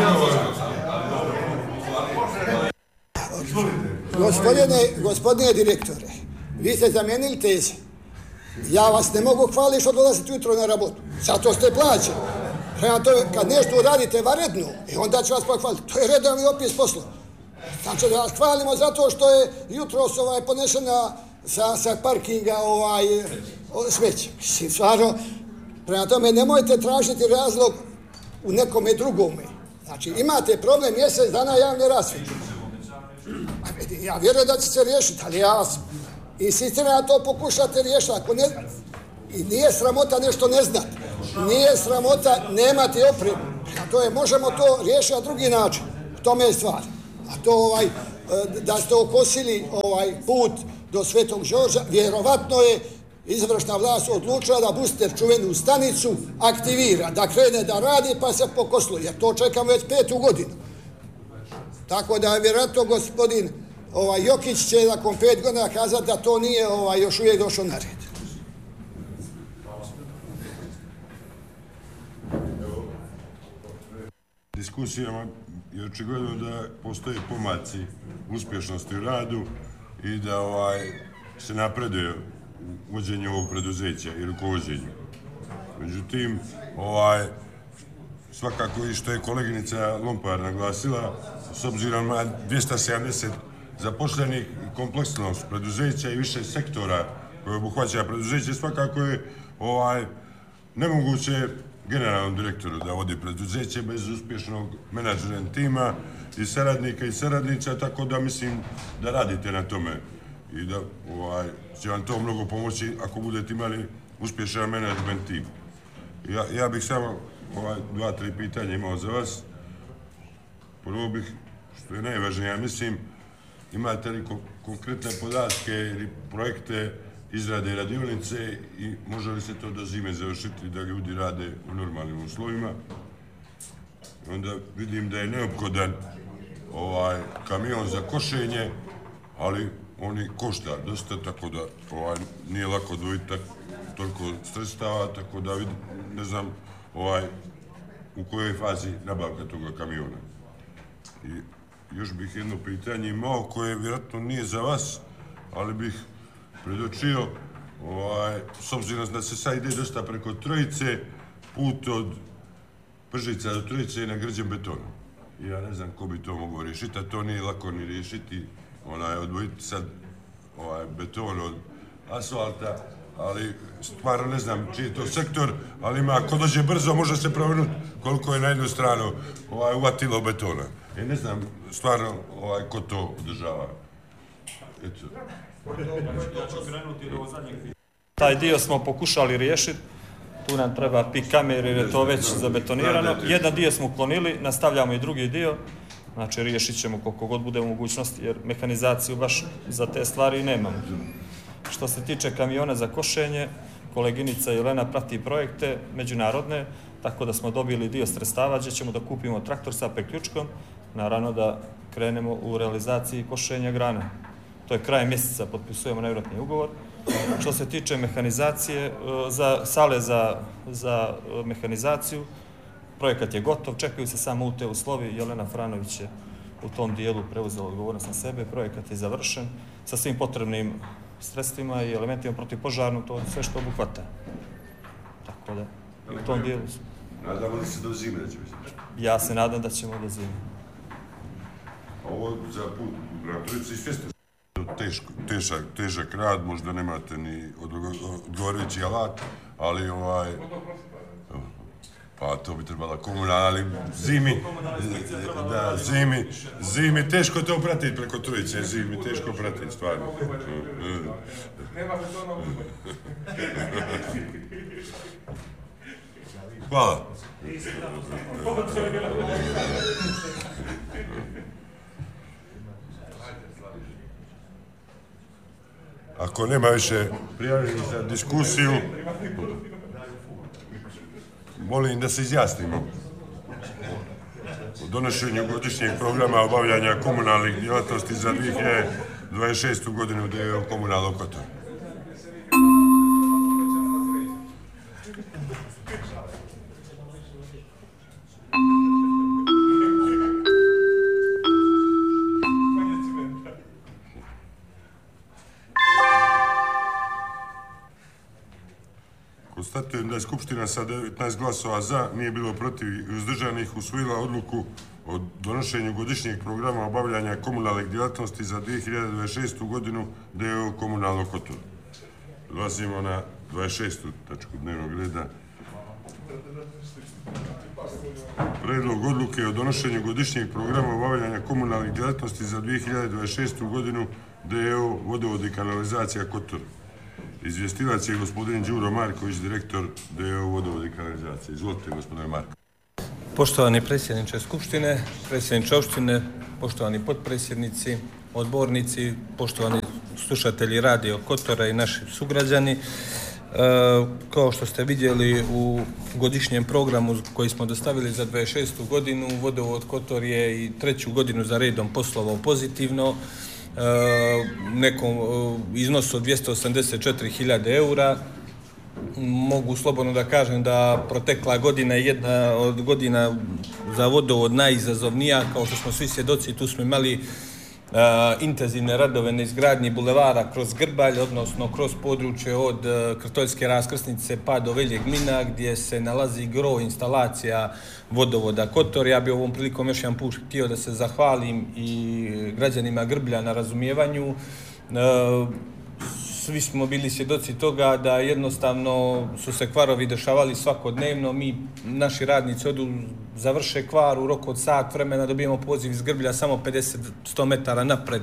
Gospodine, gospodine direktore, vi ste zamijenili teze. Ja vas ne mogu hvaliti što dolazite ujutro na rabotu. Zato ste plaćeni. Prema tome, kad nešto uradite varedno, e onda ću vas pohvaliti. To je redovni opis posla. Znači da vas hvalimo zato što je jutros ovaj, ponešena sa, sa parkinga ovaj, smeće. Mislim, stvarno, prema tome nemojte tražiti razlog u nekome drugome. Znači, imate problem mjesec dana javne rasvjete. Ja vjerujem da će se riješiti, ali ja vas insistiram da to pokušate riješiti. Ako ne, i nije sramota nešto ne znati. Nije sramota nemati opremu. A to je, možemo to riješiti na drugi način. U tome je stvar. A to ovaj, da ste okosili ovaj put do Svetog Đorđa, vjerovatno je izvršna vlast odlučila da Buster čuvenu stanicu aktivira, da krene da radi pa se pokosluje. Jer to čekam već petu godinu. Tako da vjerojatno gospodin ovaj, Jokić će nakon pet godina kazati da to nije ovaj, još uvijek došlo na red. Diskusijama je očigledno da postoje pomaci uspješnosti u radu i da ovaj, se napreduje u vođenju ovog preduzeća i rukovođenju. Međutim, ovaj, svakako i što je koleginica Lompar naglasila, s obzirom na dvjesto sedamdeset zaposlenih i kompleksnost preduzeća i više sektora koje obuhvaća preduzeće, svakako je ovaj, nemoguće generalnom direktoru da vodi preduzeće bez uspješnog menadžment tima i saradnika i saradnica, tako da mislim da radite na tome i da ovaj, će vam to mnogo pomoći ako budete imali uspješan menadžment tim. Ja, ja bih samo ovaj, dva, tri pitanja imao za vas. Prvo bih, što je najvažnije, ja mislim, imate li konkretne podatke ili projekte izrade radionice i može li se to do zime završiti da ljudi rade u normalnim uslovima. Onda vidim da je neophodan ovaj, kamion za košenje, ali oni košta dosta, tako da ovaj, nije lako odvojiti tak, toliko sredstava, tako da vidim, ne znam ovaj, u kojoj fazi nabavka toga kamiona. I još bih jedno pitanje imao koje vjerojatno nije za vas, ali bih predočio, ovaj, s obzirom da se sad ide dosta preko Trojice, put od Pržica do Trojice je nagrđen betonom. Ja ne znam ko bi to mogao riješiti, a to nije lako ni riješiti, onaj, odvojiti sad ovaj, beton od asfalta, ali stvarno ne znam čiji je to sektor, ali ima, ako dođe brzo može se provrnuti koliko je na jednu stranu ovaj, uvatilo betona. I ne znam stvarno ovaj, ko to održava. Eto. Taj dio smo pokušali riješiti, tu nam treba pik kamer jer je to već zabetonirano. Jedan dio smo uklonili, nastavljamo i drugi dio, znači riješit ćemo koliko god bude u mogućnosti jer mehanizaciju baš za te stvari nemamo. Što se tiče kamiona za košenje, koleginica Jelena prati projekte međunarodne, tako da smo dobili dio sredstava gdje ćemo da kupimo traktor sa priključkom, naravno da krenemo u realizaciji košenja grane. To je kraj mjeseca, potpisujemo nevjerojatni ugovor. Što se tiče mehanizacije, za sale za, za mehanizaciju, projekat je gotov, čekaju se samo U T uslovi, Jelena Franović je u tom dijelu preuzela odgovornost na sebe, projekat je završen sa svim potrebnim sredstvima i elementima protivpožarnom, to sve što obuhvata. Tako da, i u tom dijelu. Nadamo li se do zime da će biti? Ja se nadam da ćemo do zime. Ovo za put u Gratorici svjesno teško, težak, težak rad, možda nemate ni odgovarajući alat, ali ovaj, pa to bi trebala komunalna, ali zimi, da, zimi, zimi, teško to pratiti preko Trojice, zimi, teško pratiti, stvarno. Hvala. Ako nema više prijavljenih za diskusiju, molim da se izjasnimo o donošenju godišnjeg programa obavljanja komunalnih djelatnosti za dvije hiljade dvadeset šestu godinu D O Komunalnog Kotora. Konstatujem da je Skupština sa devetnaest glasova za, nije bilo protiv i uzdržanih, usvojila odluku o donošenju godišnjeg programa obavljanja komunalnih djelatnosti za dvije hiljade dvadeset šestu godinu D O O Komunalno Kotor. Dolazimo na dvadeset šestu tačku dnevnog reda. Predlog odluke o donošenju godišnjeg programa obavljanja komunalnih djelatnosti za dvije hiljade dvadeset šestu godinu D O O Vodovod i kanalizacija Kotor. Izvjestilac je gospodin Đuro Marković, direktor D O O Vodovod i kanalizacije. Izvolite, gospodine Marković. Poštovani predsjedniče Skupštine, predsjedniče opštine, poštovani potpredsjednici, odbornici, poštovani slušatelji Radio Kotora i naši sugrađani. E, kao što ste vidjeli u godišnjem programu koji smo dostavili za dvadeset šestu godinu, Vodovod Kotor je i treću godinu za redom poslovao pozitivno, e, nekom iznosu od dvjesto osamdeset četiri hiljade eura. Mogu slobodno da kažem da protekla godina je jedna od godina za vodovod najizazovnija, kao što smo svi svjedoci. Tu smo imali uh, intenzivne radove na izgradnji bulevara kroz Grbalj, odnosno kroz područje od uh, Krtoljske raskrsnice pa do Veljeg Mlina, gdje se nalazi gro instalacija vodovoda Kotor. Ja bih ovom prilikom još jedan put htio da se zahvalim i građanima Grblja na razumijevanju. Uh, Svi smo bili svjedoci toga da jednostavno su se kvarovi dešavali svakodnevno. Mi, naši radnici odu, završe kvar u roku od sat vremena, dobijemo poziv iz Grblja, samo pedeset do sto metara napred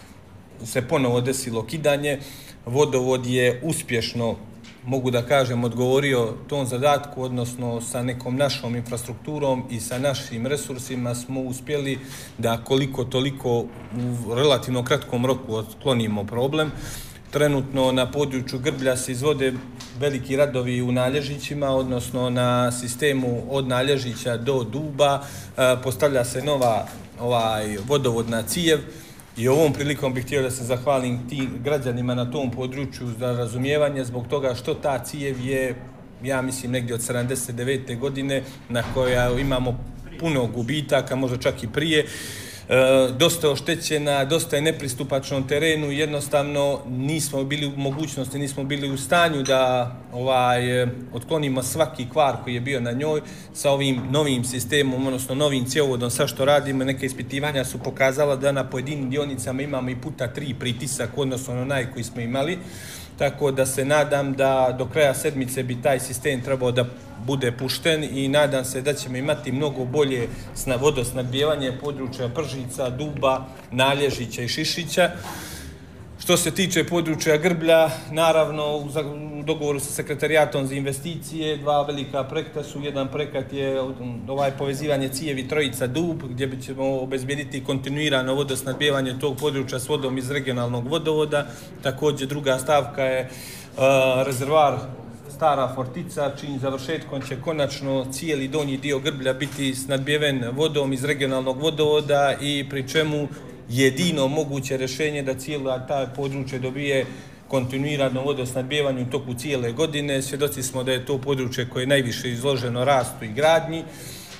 se ponovo desilo kidanje. Vodovod je uspješno, mogu da kažem, odgovorio tom zadatku, odnosno sa nekom našom infrastrukturom i sa našim resursima smo uspjeli da koliko toliko u relativno kratkom roku otklonimo problem. Trenutno na području Grblja se izvode veliki radovi u Nalježićima, odnosno na sistemu od Nalježića do Duba. E, postavlja se nova ovaj, vodovodna cijev i ovom prilikom bih htio da se zahvalim tim građanima na tom području za razumijevanje zbog toga što ta cijev je, ja mislim, negdje od sedamdeset devete godine na koja imamo puno gubitaka, možda čak i prije. E, dosta je oštećena, dosta je nepristupačnom terenu, jednostavno nismo bili u mogućnosti, nismo bili u stanju da ovaj, otklonimo svaki kvar koji je bio na njoj. Sa ovim novim sistemom, odnosno novim cjevovodom, sa što radimo, neke ispitivanja su pokazala da na pojedinim dionicama imamo i puta tri pritisak, odnosno na onaj koji smo imali. Tako da se nadam da do kraja sedmice bi taj sistem trebao da bude pušten i nadam se da ćemo imati mnogo bolje vodosnabdijevanje područja Pržica, Duba, Nalježića i Šišića. Što se tiče područja Grblja, naravno u dogovoru sa sekretarijatom za investicije, dva velika projekta su. Jedan projekat je ovaj povezivanje cijevi Trojica Dub, gdje ćemo obezbjediti kontinuirano vodosnabdijevanje tog područja s vodom iz regionalnog vodovoda. Također druga stavka je uh, rezervoar Stara Fortica, čijim završetkom će konačno cijeli donji dio Grblja biti snabdijeven vodom iz regionalnog vodovoda i pri čemu jedino moguće rješenje da cijela ta područje dobije kontinuirano vodosnabdijevanje u toku cijele godine. Svjedoci smo da je to područje koje je najviše izloženo rastu i gradnji. E,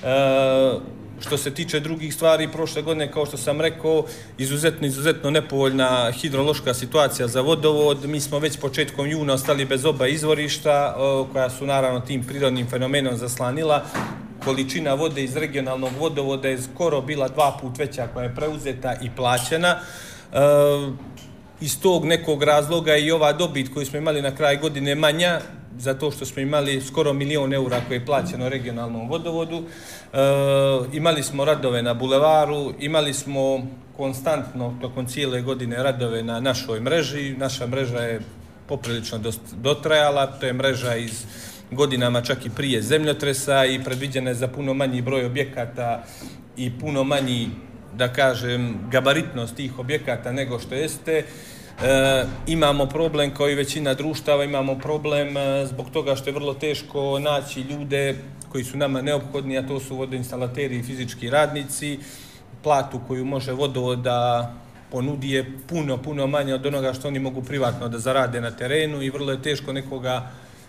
što se tiče drugih stvari, prošle godine, kao što sam rekao, izuzetno, izuzetno nepovoljna hidrološka situacija za vodovod. Mi smo već početkom juna ostali bez oba izvorišta, koja su naravno tim prirodnim fenomenom zaslanila. Količina vode iz regionalnog vodovoda je skoro bila dva put veća koja je preuzeta i plaćena. E, iz tog nekog razloga i ova dobit koju smo imali na kraj godine manja, zato što smo imali skoro milion eura koje je plaćeno regionalnom vodovodu. E, imali smo radove na bulevaru, imali smo konstantno tokom cijele godine radove na našoj mreži. Naša mreža je poprilično dotrajala, to je mreža iz godinama čak i prije zemljotresa i predviđena je za puno manji broj objekata i puno manji, da kažem, gabaritnost tih objekata nego što jeste. E, imamo problem kao i većina društava, imamo problem e, zbog toga što je vrlo teško naći ljude koji su nama neophodni, a to su vodoinstalateri i fizički radnici. Platu koju može vodovod da ponudi je puno, puno manje od onoga što oni mogu privatno da zarade na terenu i vrlo je teško nekoga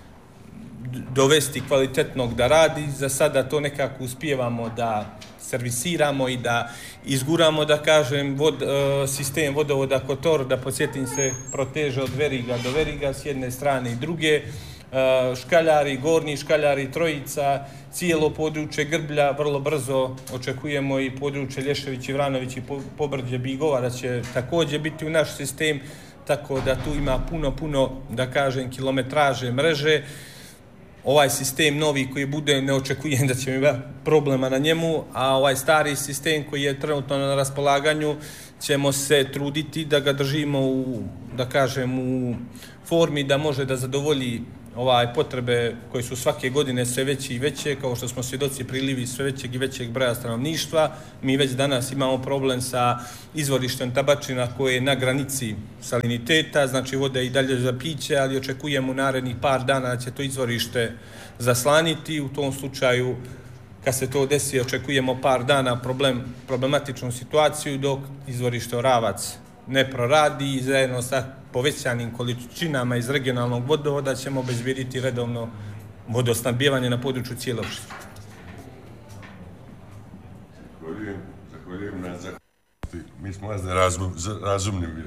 dovesti kvalitetnog da radi. Za sada to nekako uspijevamo da servisiramo i da izguramo, da kažem, vod, sistem vodovoda Kotor, da podsjetim se, proteže od Veriga do Veriga s jedne strane i druge. Škaljari, Gornji Škaljari, Trojica, cijelo područje Grblja, vrlo brzo očekujemo i područje Lješević i Vranović i Pobrđe Bigova da će također biti u naš sistem, tako da tu ima puno, puno, da kažem, kilometraže mreže. Ovaj sistem novi koji bude, ne očekujem da će imati problema na njemu, a ovaj stari sistem koji je trenutno na raspolaganju ćemo se truditi da ga držimo u, da kažem, u formi da može da zadovolji ovaj potrebe koje su svake godine sve veće i veće, kao što smo svjedoci prilivi sve većeg i većeg broja stanovništva. Mi već danas imamo problem sa izvorištem tabačina koje je na granici saliniteta, znači vode i dalje za piće, ali očekujemo u narednih par dana da će to izvorište zaslaniti. U tom slučaju, kad se to desi, očekujemo par dana problem, problematičnu situaciju dok izvorište Oravac ne proradi i zajedno sa povećanim količinama iz regionalnog vodovoda ćemo obezbjediti redovno vodosnabdijevanje na području cijele opštine. Zahvaljujem, zahvaljujem na zahvaljujem. Mi smo vas razum, razumni bili.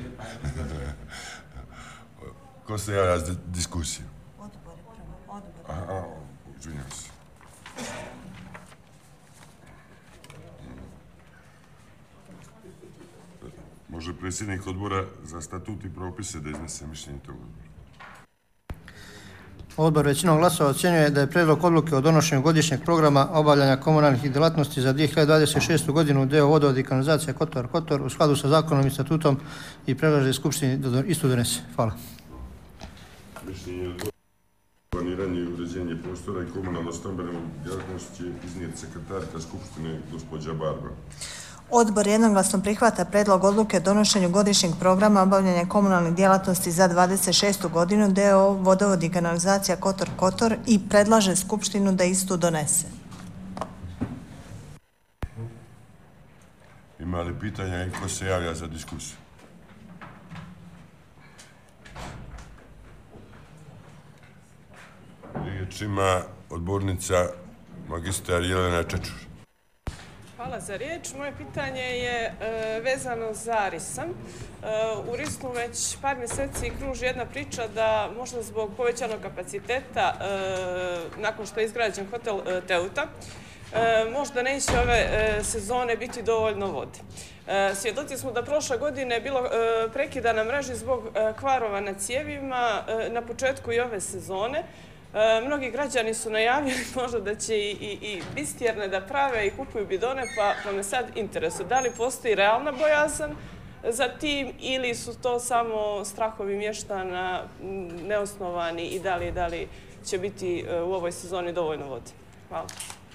Ko se javlja za diskusiju? Odbor, prvo, odbor. Aha, izvinjam se. Može predsjednik odbora za statut i propise da iznese mišljenje tog odbora. Odbor većinom glasova ocjenjuje da je prijedlog odluke o donošenju godišnjeg programa obavljanja komunalnih djelatnosti za dvije hiljade dvadeset šestu godinu deo vodovod i kanalizacija Kotor Kotor u skladu sa zakonom i statutom i predlaže Skupštini da isto donese. Hvala. Mišljenje odbora planiranje i uređenje prostora i komunalno-stambene djelatnosti će iznijeti sekretarka Skupštine gospođa Barba. Odbor jednoglasno prihvata predlog odluke o donošenju godišnjeg programa obavljanja komunalnih djelatnosti za dvadeset šestu godinu D O O vodovod i kanalizacija Kotor Kotor i predlaže Skupštinu da istu donese. Ima li pitanja i ko se javlja za diskusiju? Riječ ima odbornica magistar Jelena Čečur. Hvala za riječ. Moje pitanje je e, vezano za Risan. E, u Risnu već par mjeseci kruži jedna priča da možda zbog povećanog kapaciteta e, nakon što je izgrađen hotel e, Teuta, e, možda neće ove e, sezone biti dovoljno vode. E, svjedoci smo da prošle godine je bilo e, prekida na mreži zbog e, kvarova na cijevima e, na početku i ove sezone. E, mnogi građani su najavili možda da će i, i, i bistjerne da prave i kupuju bidone, pa, pa me sad interesuje da li postoji realna bojazan za tim ili su to samo strahovi mještana neosnovani i da li, da li će biti u ovoj sezoni dovoljno vode. Hvala.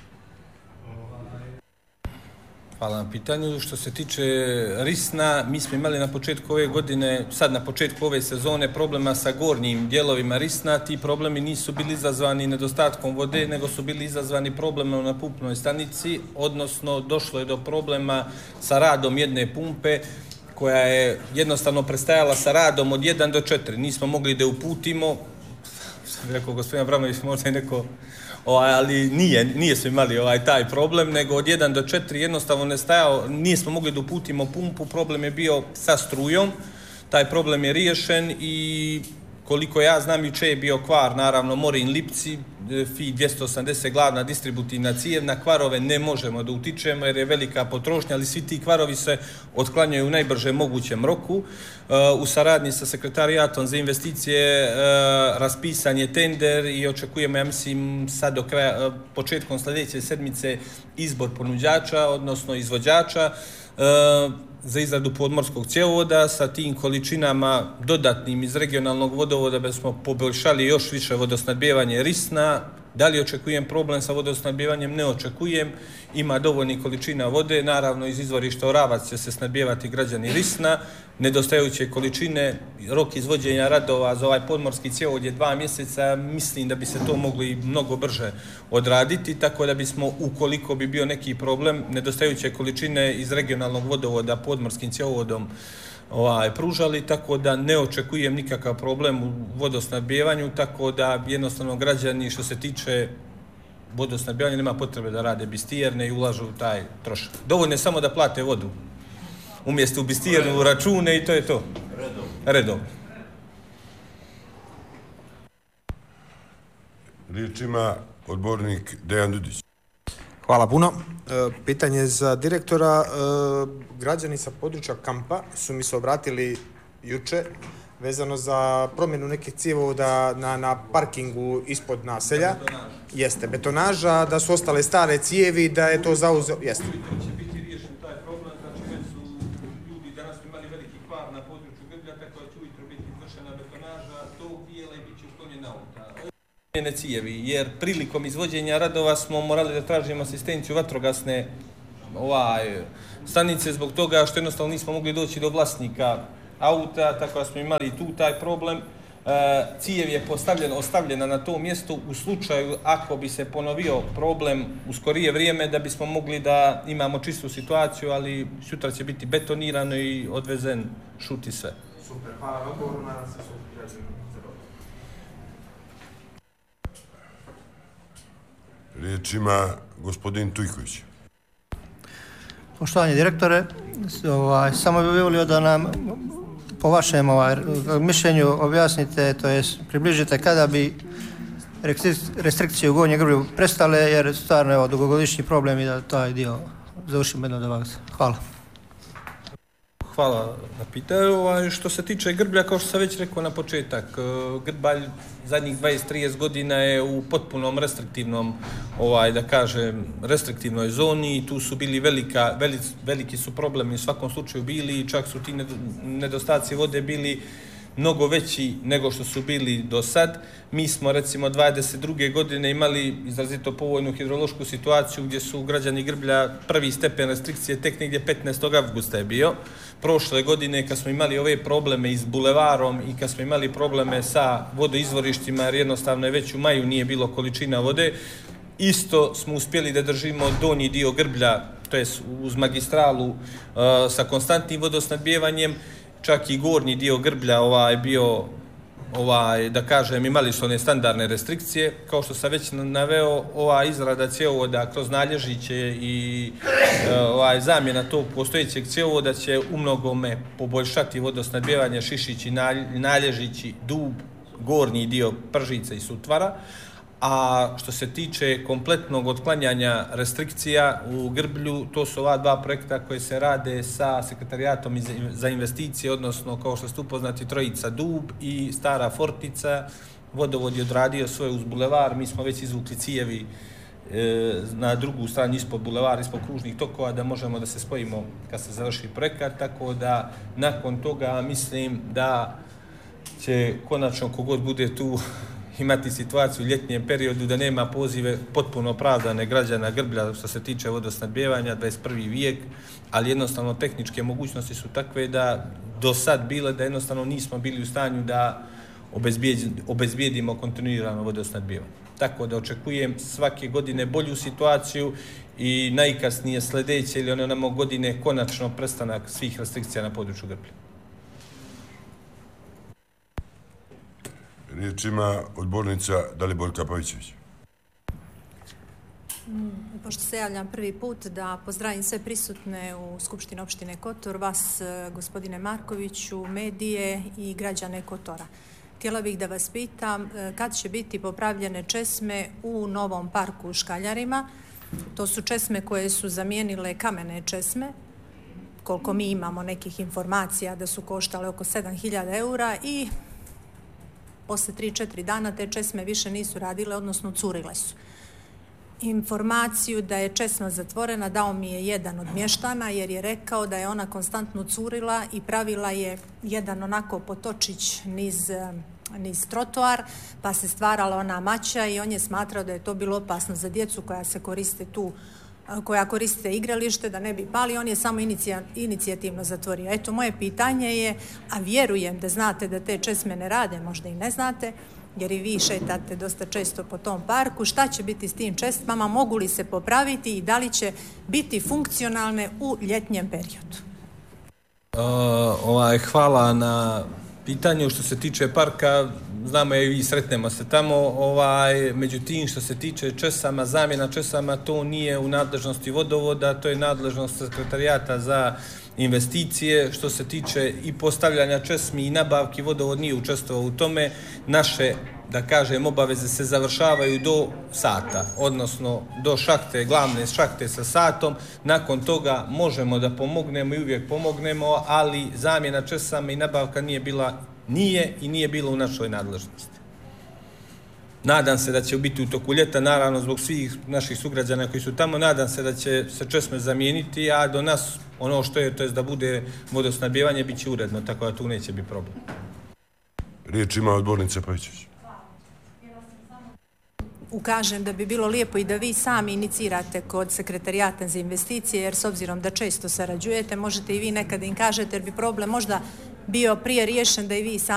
Hvala na pitanju. Što se tiče Risna, mi smo imali na početku ove godine, sad na početku ove sezone, problema sa gornjim dijelovima Risna. Ti problemi nisu bili izazvani nedostatkom vode, nego su bili izazvani problemom na pumpnoj stanici, odnosno došlo je do problema sa radom jedne pumpe, koja je jednostavno prestajala sa radom od jedan do četiri. Nismo mogli da uputimo, sam rekao gospodin Abramović, možda je neko... Ovaj, ali nije, nije smo imali ovaj, taj problem, nego od jedan do četiri jednostavno ne stajao, nismo mogli da uputimo pumpu, problem je bio sa strujom, taj problem je riješen i koliko ja znam juče je bio kvar, naravno Morin Lipci, F I dvjesto osamdeset glavna distributivna cijev, na kvarove ne možemo da utičemo jer je velika potrošnja, ali svi ti kvarovi se otklanjaju u najbrže mogućem roku. U saradnji sa sekretarijatom za investicije raspisan je tender i očekujemo, ja mislim, sad do kraja, početkom sljedeće sedmice izbor ponuđača, odnosno izvođača za izradu podmorskog cjevovoda sa tim količinama dodatnim iz regionalnog vodovoda da smo poboljšali još više vodosnabdijevanje Risna. Da li očekujem problem sa vodosnabdijevanjem? Ne očekujem. Ima dovoljnih količina vode. Naravno, iz izvorišta Oravac će se snabdijevati građani Risna. Nedostajuće količine, rok izvođenja radova za ovaj podmorski cjevovod je dva mjeseca. Mislim da bi se to moglo i mnogo brže odraditi, tako da bismo, ukoliko bi bio neki problem, nedostajuće količine iz regionalnog vodovoda podmorskim cjevovodom ovaj, pružali, tako da ne očekujem nikakav problem u vodosnabdijevanju, tako da jednostavno građani što se tiče vodosnabdijevanja nema potrebe da rade bistijerne i ulažu u taj trošak. Dovoljno je samo da plate vodu. Umjesto u bistijernu račune i to je to. Redom. Redom. Riječ ima odbornik Dejan Dudić. Hvala puno. E, pitanje za direktora. E, građani sa područja kampa su mi se obratili juče vezano za promjenu nekih cijevovoda na, na parkingu ispod naselja. Jeste, betonaža, da su ostale stare cijevi, da je to zauzeo... Jeste. Će biti riješen taj problem, znači već su ljudi danas imali veliki kvar na području Grblja, tako da će ujutro biti izvršena betonaža tog dijela i bit će uklonjena auta. Ovo cijevi, jer prilikom izvođenja radova smo morali da tražimo asistenciju vatrogasne ovaj, stanice zbog toga što jednostavno nismo mogli doći do vlasnika auta, tako da smo imali tu taj problem. E, cijev je postavljen, ostavljena na tom mjestu u slučaju ako bi se ponovio problem u skorije vrijeme da bismo mogli da imamo čistu situaciju, ali sutra će biti betonirano i odvezen šuti sve. Super, hvala na odgovoru, nadam se su građani zadovoljni. Riječ ima gospodin Tujković. Poštovani direktore, ovaj, samo bih volio da nam po vašem ovaj, mišljenju objasnite, to jest približite kada bi restrikcije u Gornjem Grblju prestale, jer stvarno je dugogodišnji problem i da taj dio završimo jedno do vas. Hvala. Hvala na pitanju. Ovaj, što se tiče Grblja, kao što sam već rekao na početak, Grbalj zadnjih dvadeset do trideset godina je u potpunom restriktivnom, ovaj, da kažem, restriktivnoj zoni i tu su bili velika, velic, veliki su problemi u svakom slučaju bili i čak su ti nedostaci vode bili mnogo veći nego što su bili do sad. Mi smo recimo dvadeset druge godine imali izrazito povoljnu hidrološku situaciju gdje su građani Grblja prvi stepen restrikcije tek negdje petnaestog avgusta je bio. Prošle godine kad smo imali ove probleme i s bulevarom i kad smo imali probleme sa vodoizvorištima jer jednostavno je već u maju nije bilo količina vode, isto smo uspjeli da držimo donji dio Grblja, to jest uz magistralu uh, sa konstantnim vodosnabdijevanjem. Čak i gornji dio Grblja ovaj, bio, ovaj, da kažem, imali su one standardne restrikcije. Kao što sam već naveo, ova izrada cjevovoda kroz Nalježiće i ovaj, zamjena tog postojećeg cjevovoda će umnogome poboljšati vodosnabdijevanje Šišići, Nalježići, Dub, gornji dio Pržice i Sutvara. A što se tiče kompletnog otklanjanja restrikcija u Grblju, to su ova dva projekta koje se rade sa sekretarijatom za investicije, odnosno kao što ste upoznati Trojica Dub i Stara Fortica. Vodovod je odradio svoje uz bulevar, mi smo već izvukli cijevi e, na drugu stranu ispod bulevara, ispod kružnih tokova da možemo da se spojimo kad se završi projekat, tako da nakon toga mislim da će konačno kogod bude tu imati situaciju u ljetnijem periodu da nema pozive potpuno opravdane građana Grblja što se tiče vodosnabdijevanja, dvadeset prvi vijek, ali jednostavno tehničke mogućnosti su takve da do sad bile da jednostavno nismo bili u stanju da obezbijedimo kontinuirano vodosnabdijevanje. Tako da očekujem svake godine bolju situaciju i najkasnije sljedeće ili one godine konačno prestanak svih restrikcija na području Grblja. Riječ ima odbornica Dalibor Pavićević. Pošto se javljam prvi put da pozdravim sve prisutne u Skupštini opštine Kotor, vas gospodine Markoviću, medije i građane Kotora. Htjela bih da vas pitam kad će biti popravljene česme u novom parku u Škaljarima. To su česme koje su zamijenile kamene česme, koliko mi imamo nekih informacija da su koštale oko sedam hiljada eura i posle tri do četiri dana te česme više nisu radile, odnosno curile su. Informaciju da je česma zatvorena dao mi je jedan od mještana jer je rekao da je ona konstantno curila i pravila je jedan onako potočić niz, niz trotoar, pa se stvarala ona mača i on je smatrao da je to bilo opasno za djecu koja se koriste tu, koja koriste igralište, da ne bi pali, on je samo inicija, inicijativno zatvorio. Eto, moje pitanje je, a vjerujem da znate da te česme ne rade, možda i ne znate, jer i vi šetate dosta često po tom parku, šta će biti s tim česmama, mogu li se popraviti i da li će biti funkcionalne u ljetnjem periodu? Uh, ovaj, hvala na pitanju. Što se tiče parka, znamo je i vi, sretnemo se tamo, ovaj, međutim što se tiče česama, zamjena česama, to nije u nadležnosti vodovoda, to je nadležnost sekretarijata za investicije. Što se tiče i postavljanja česmi i nabavki, vodovod nije učestvovao u tome. Naše, da kažem, obaveze se završavaju do sata, odnosno do šahte, glavne šahte sa satom. Nakon toga možemo da pomognemo i uvijek pomognemo, ali zamjena česama i nabavka nije bila, nije i nije bila u našoj nadležnosti. Nadam se da će biti u toku ljeta, naravno zbog svih naših sugrađana koji su tamo, nadam se da će se česme zamijeniti, a do nas ono što je, to je da bude vodosnabdijevanje, bit će uredno, tako da tu neće biti problem. Riječ ima odbornica Pajićić. Ukažem da bi bilo lijepo i da vi sami inicirate kod sekretarijata za investicije, jer s obzirom da često sarađujete, možete i vi nekada im kažete, jer bi problem možda bio prije riješen da i vi sami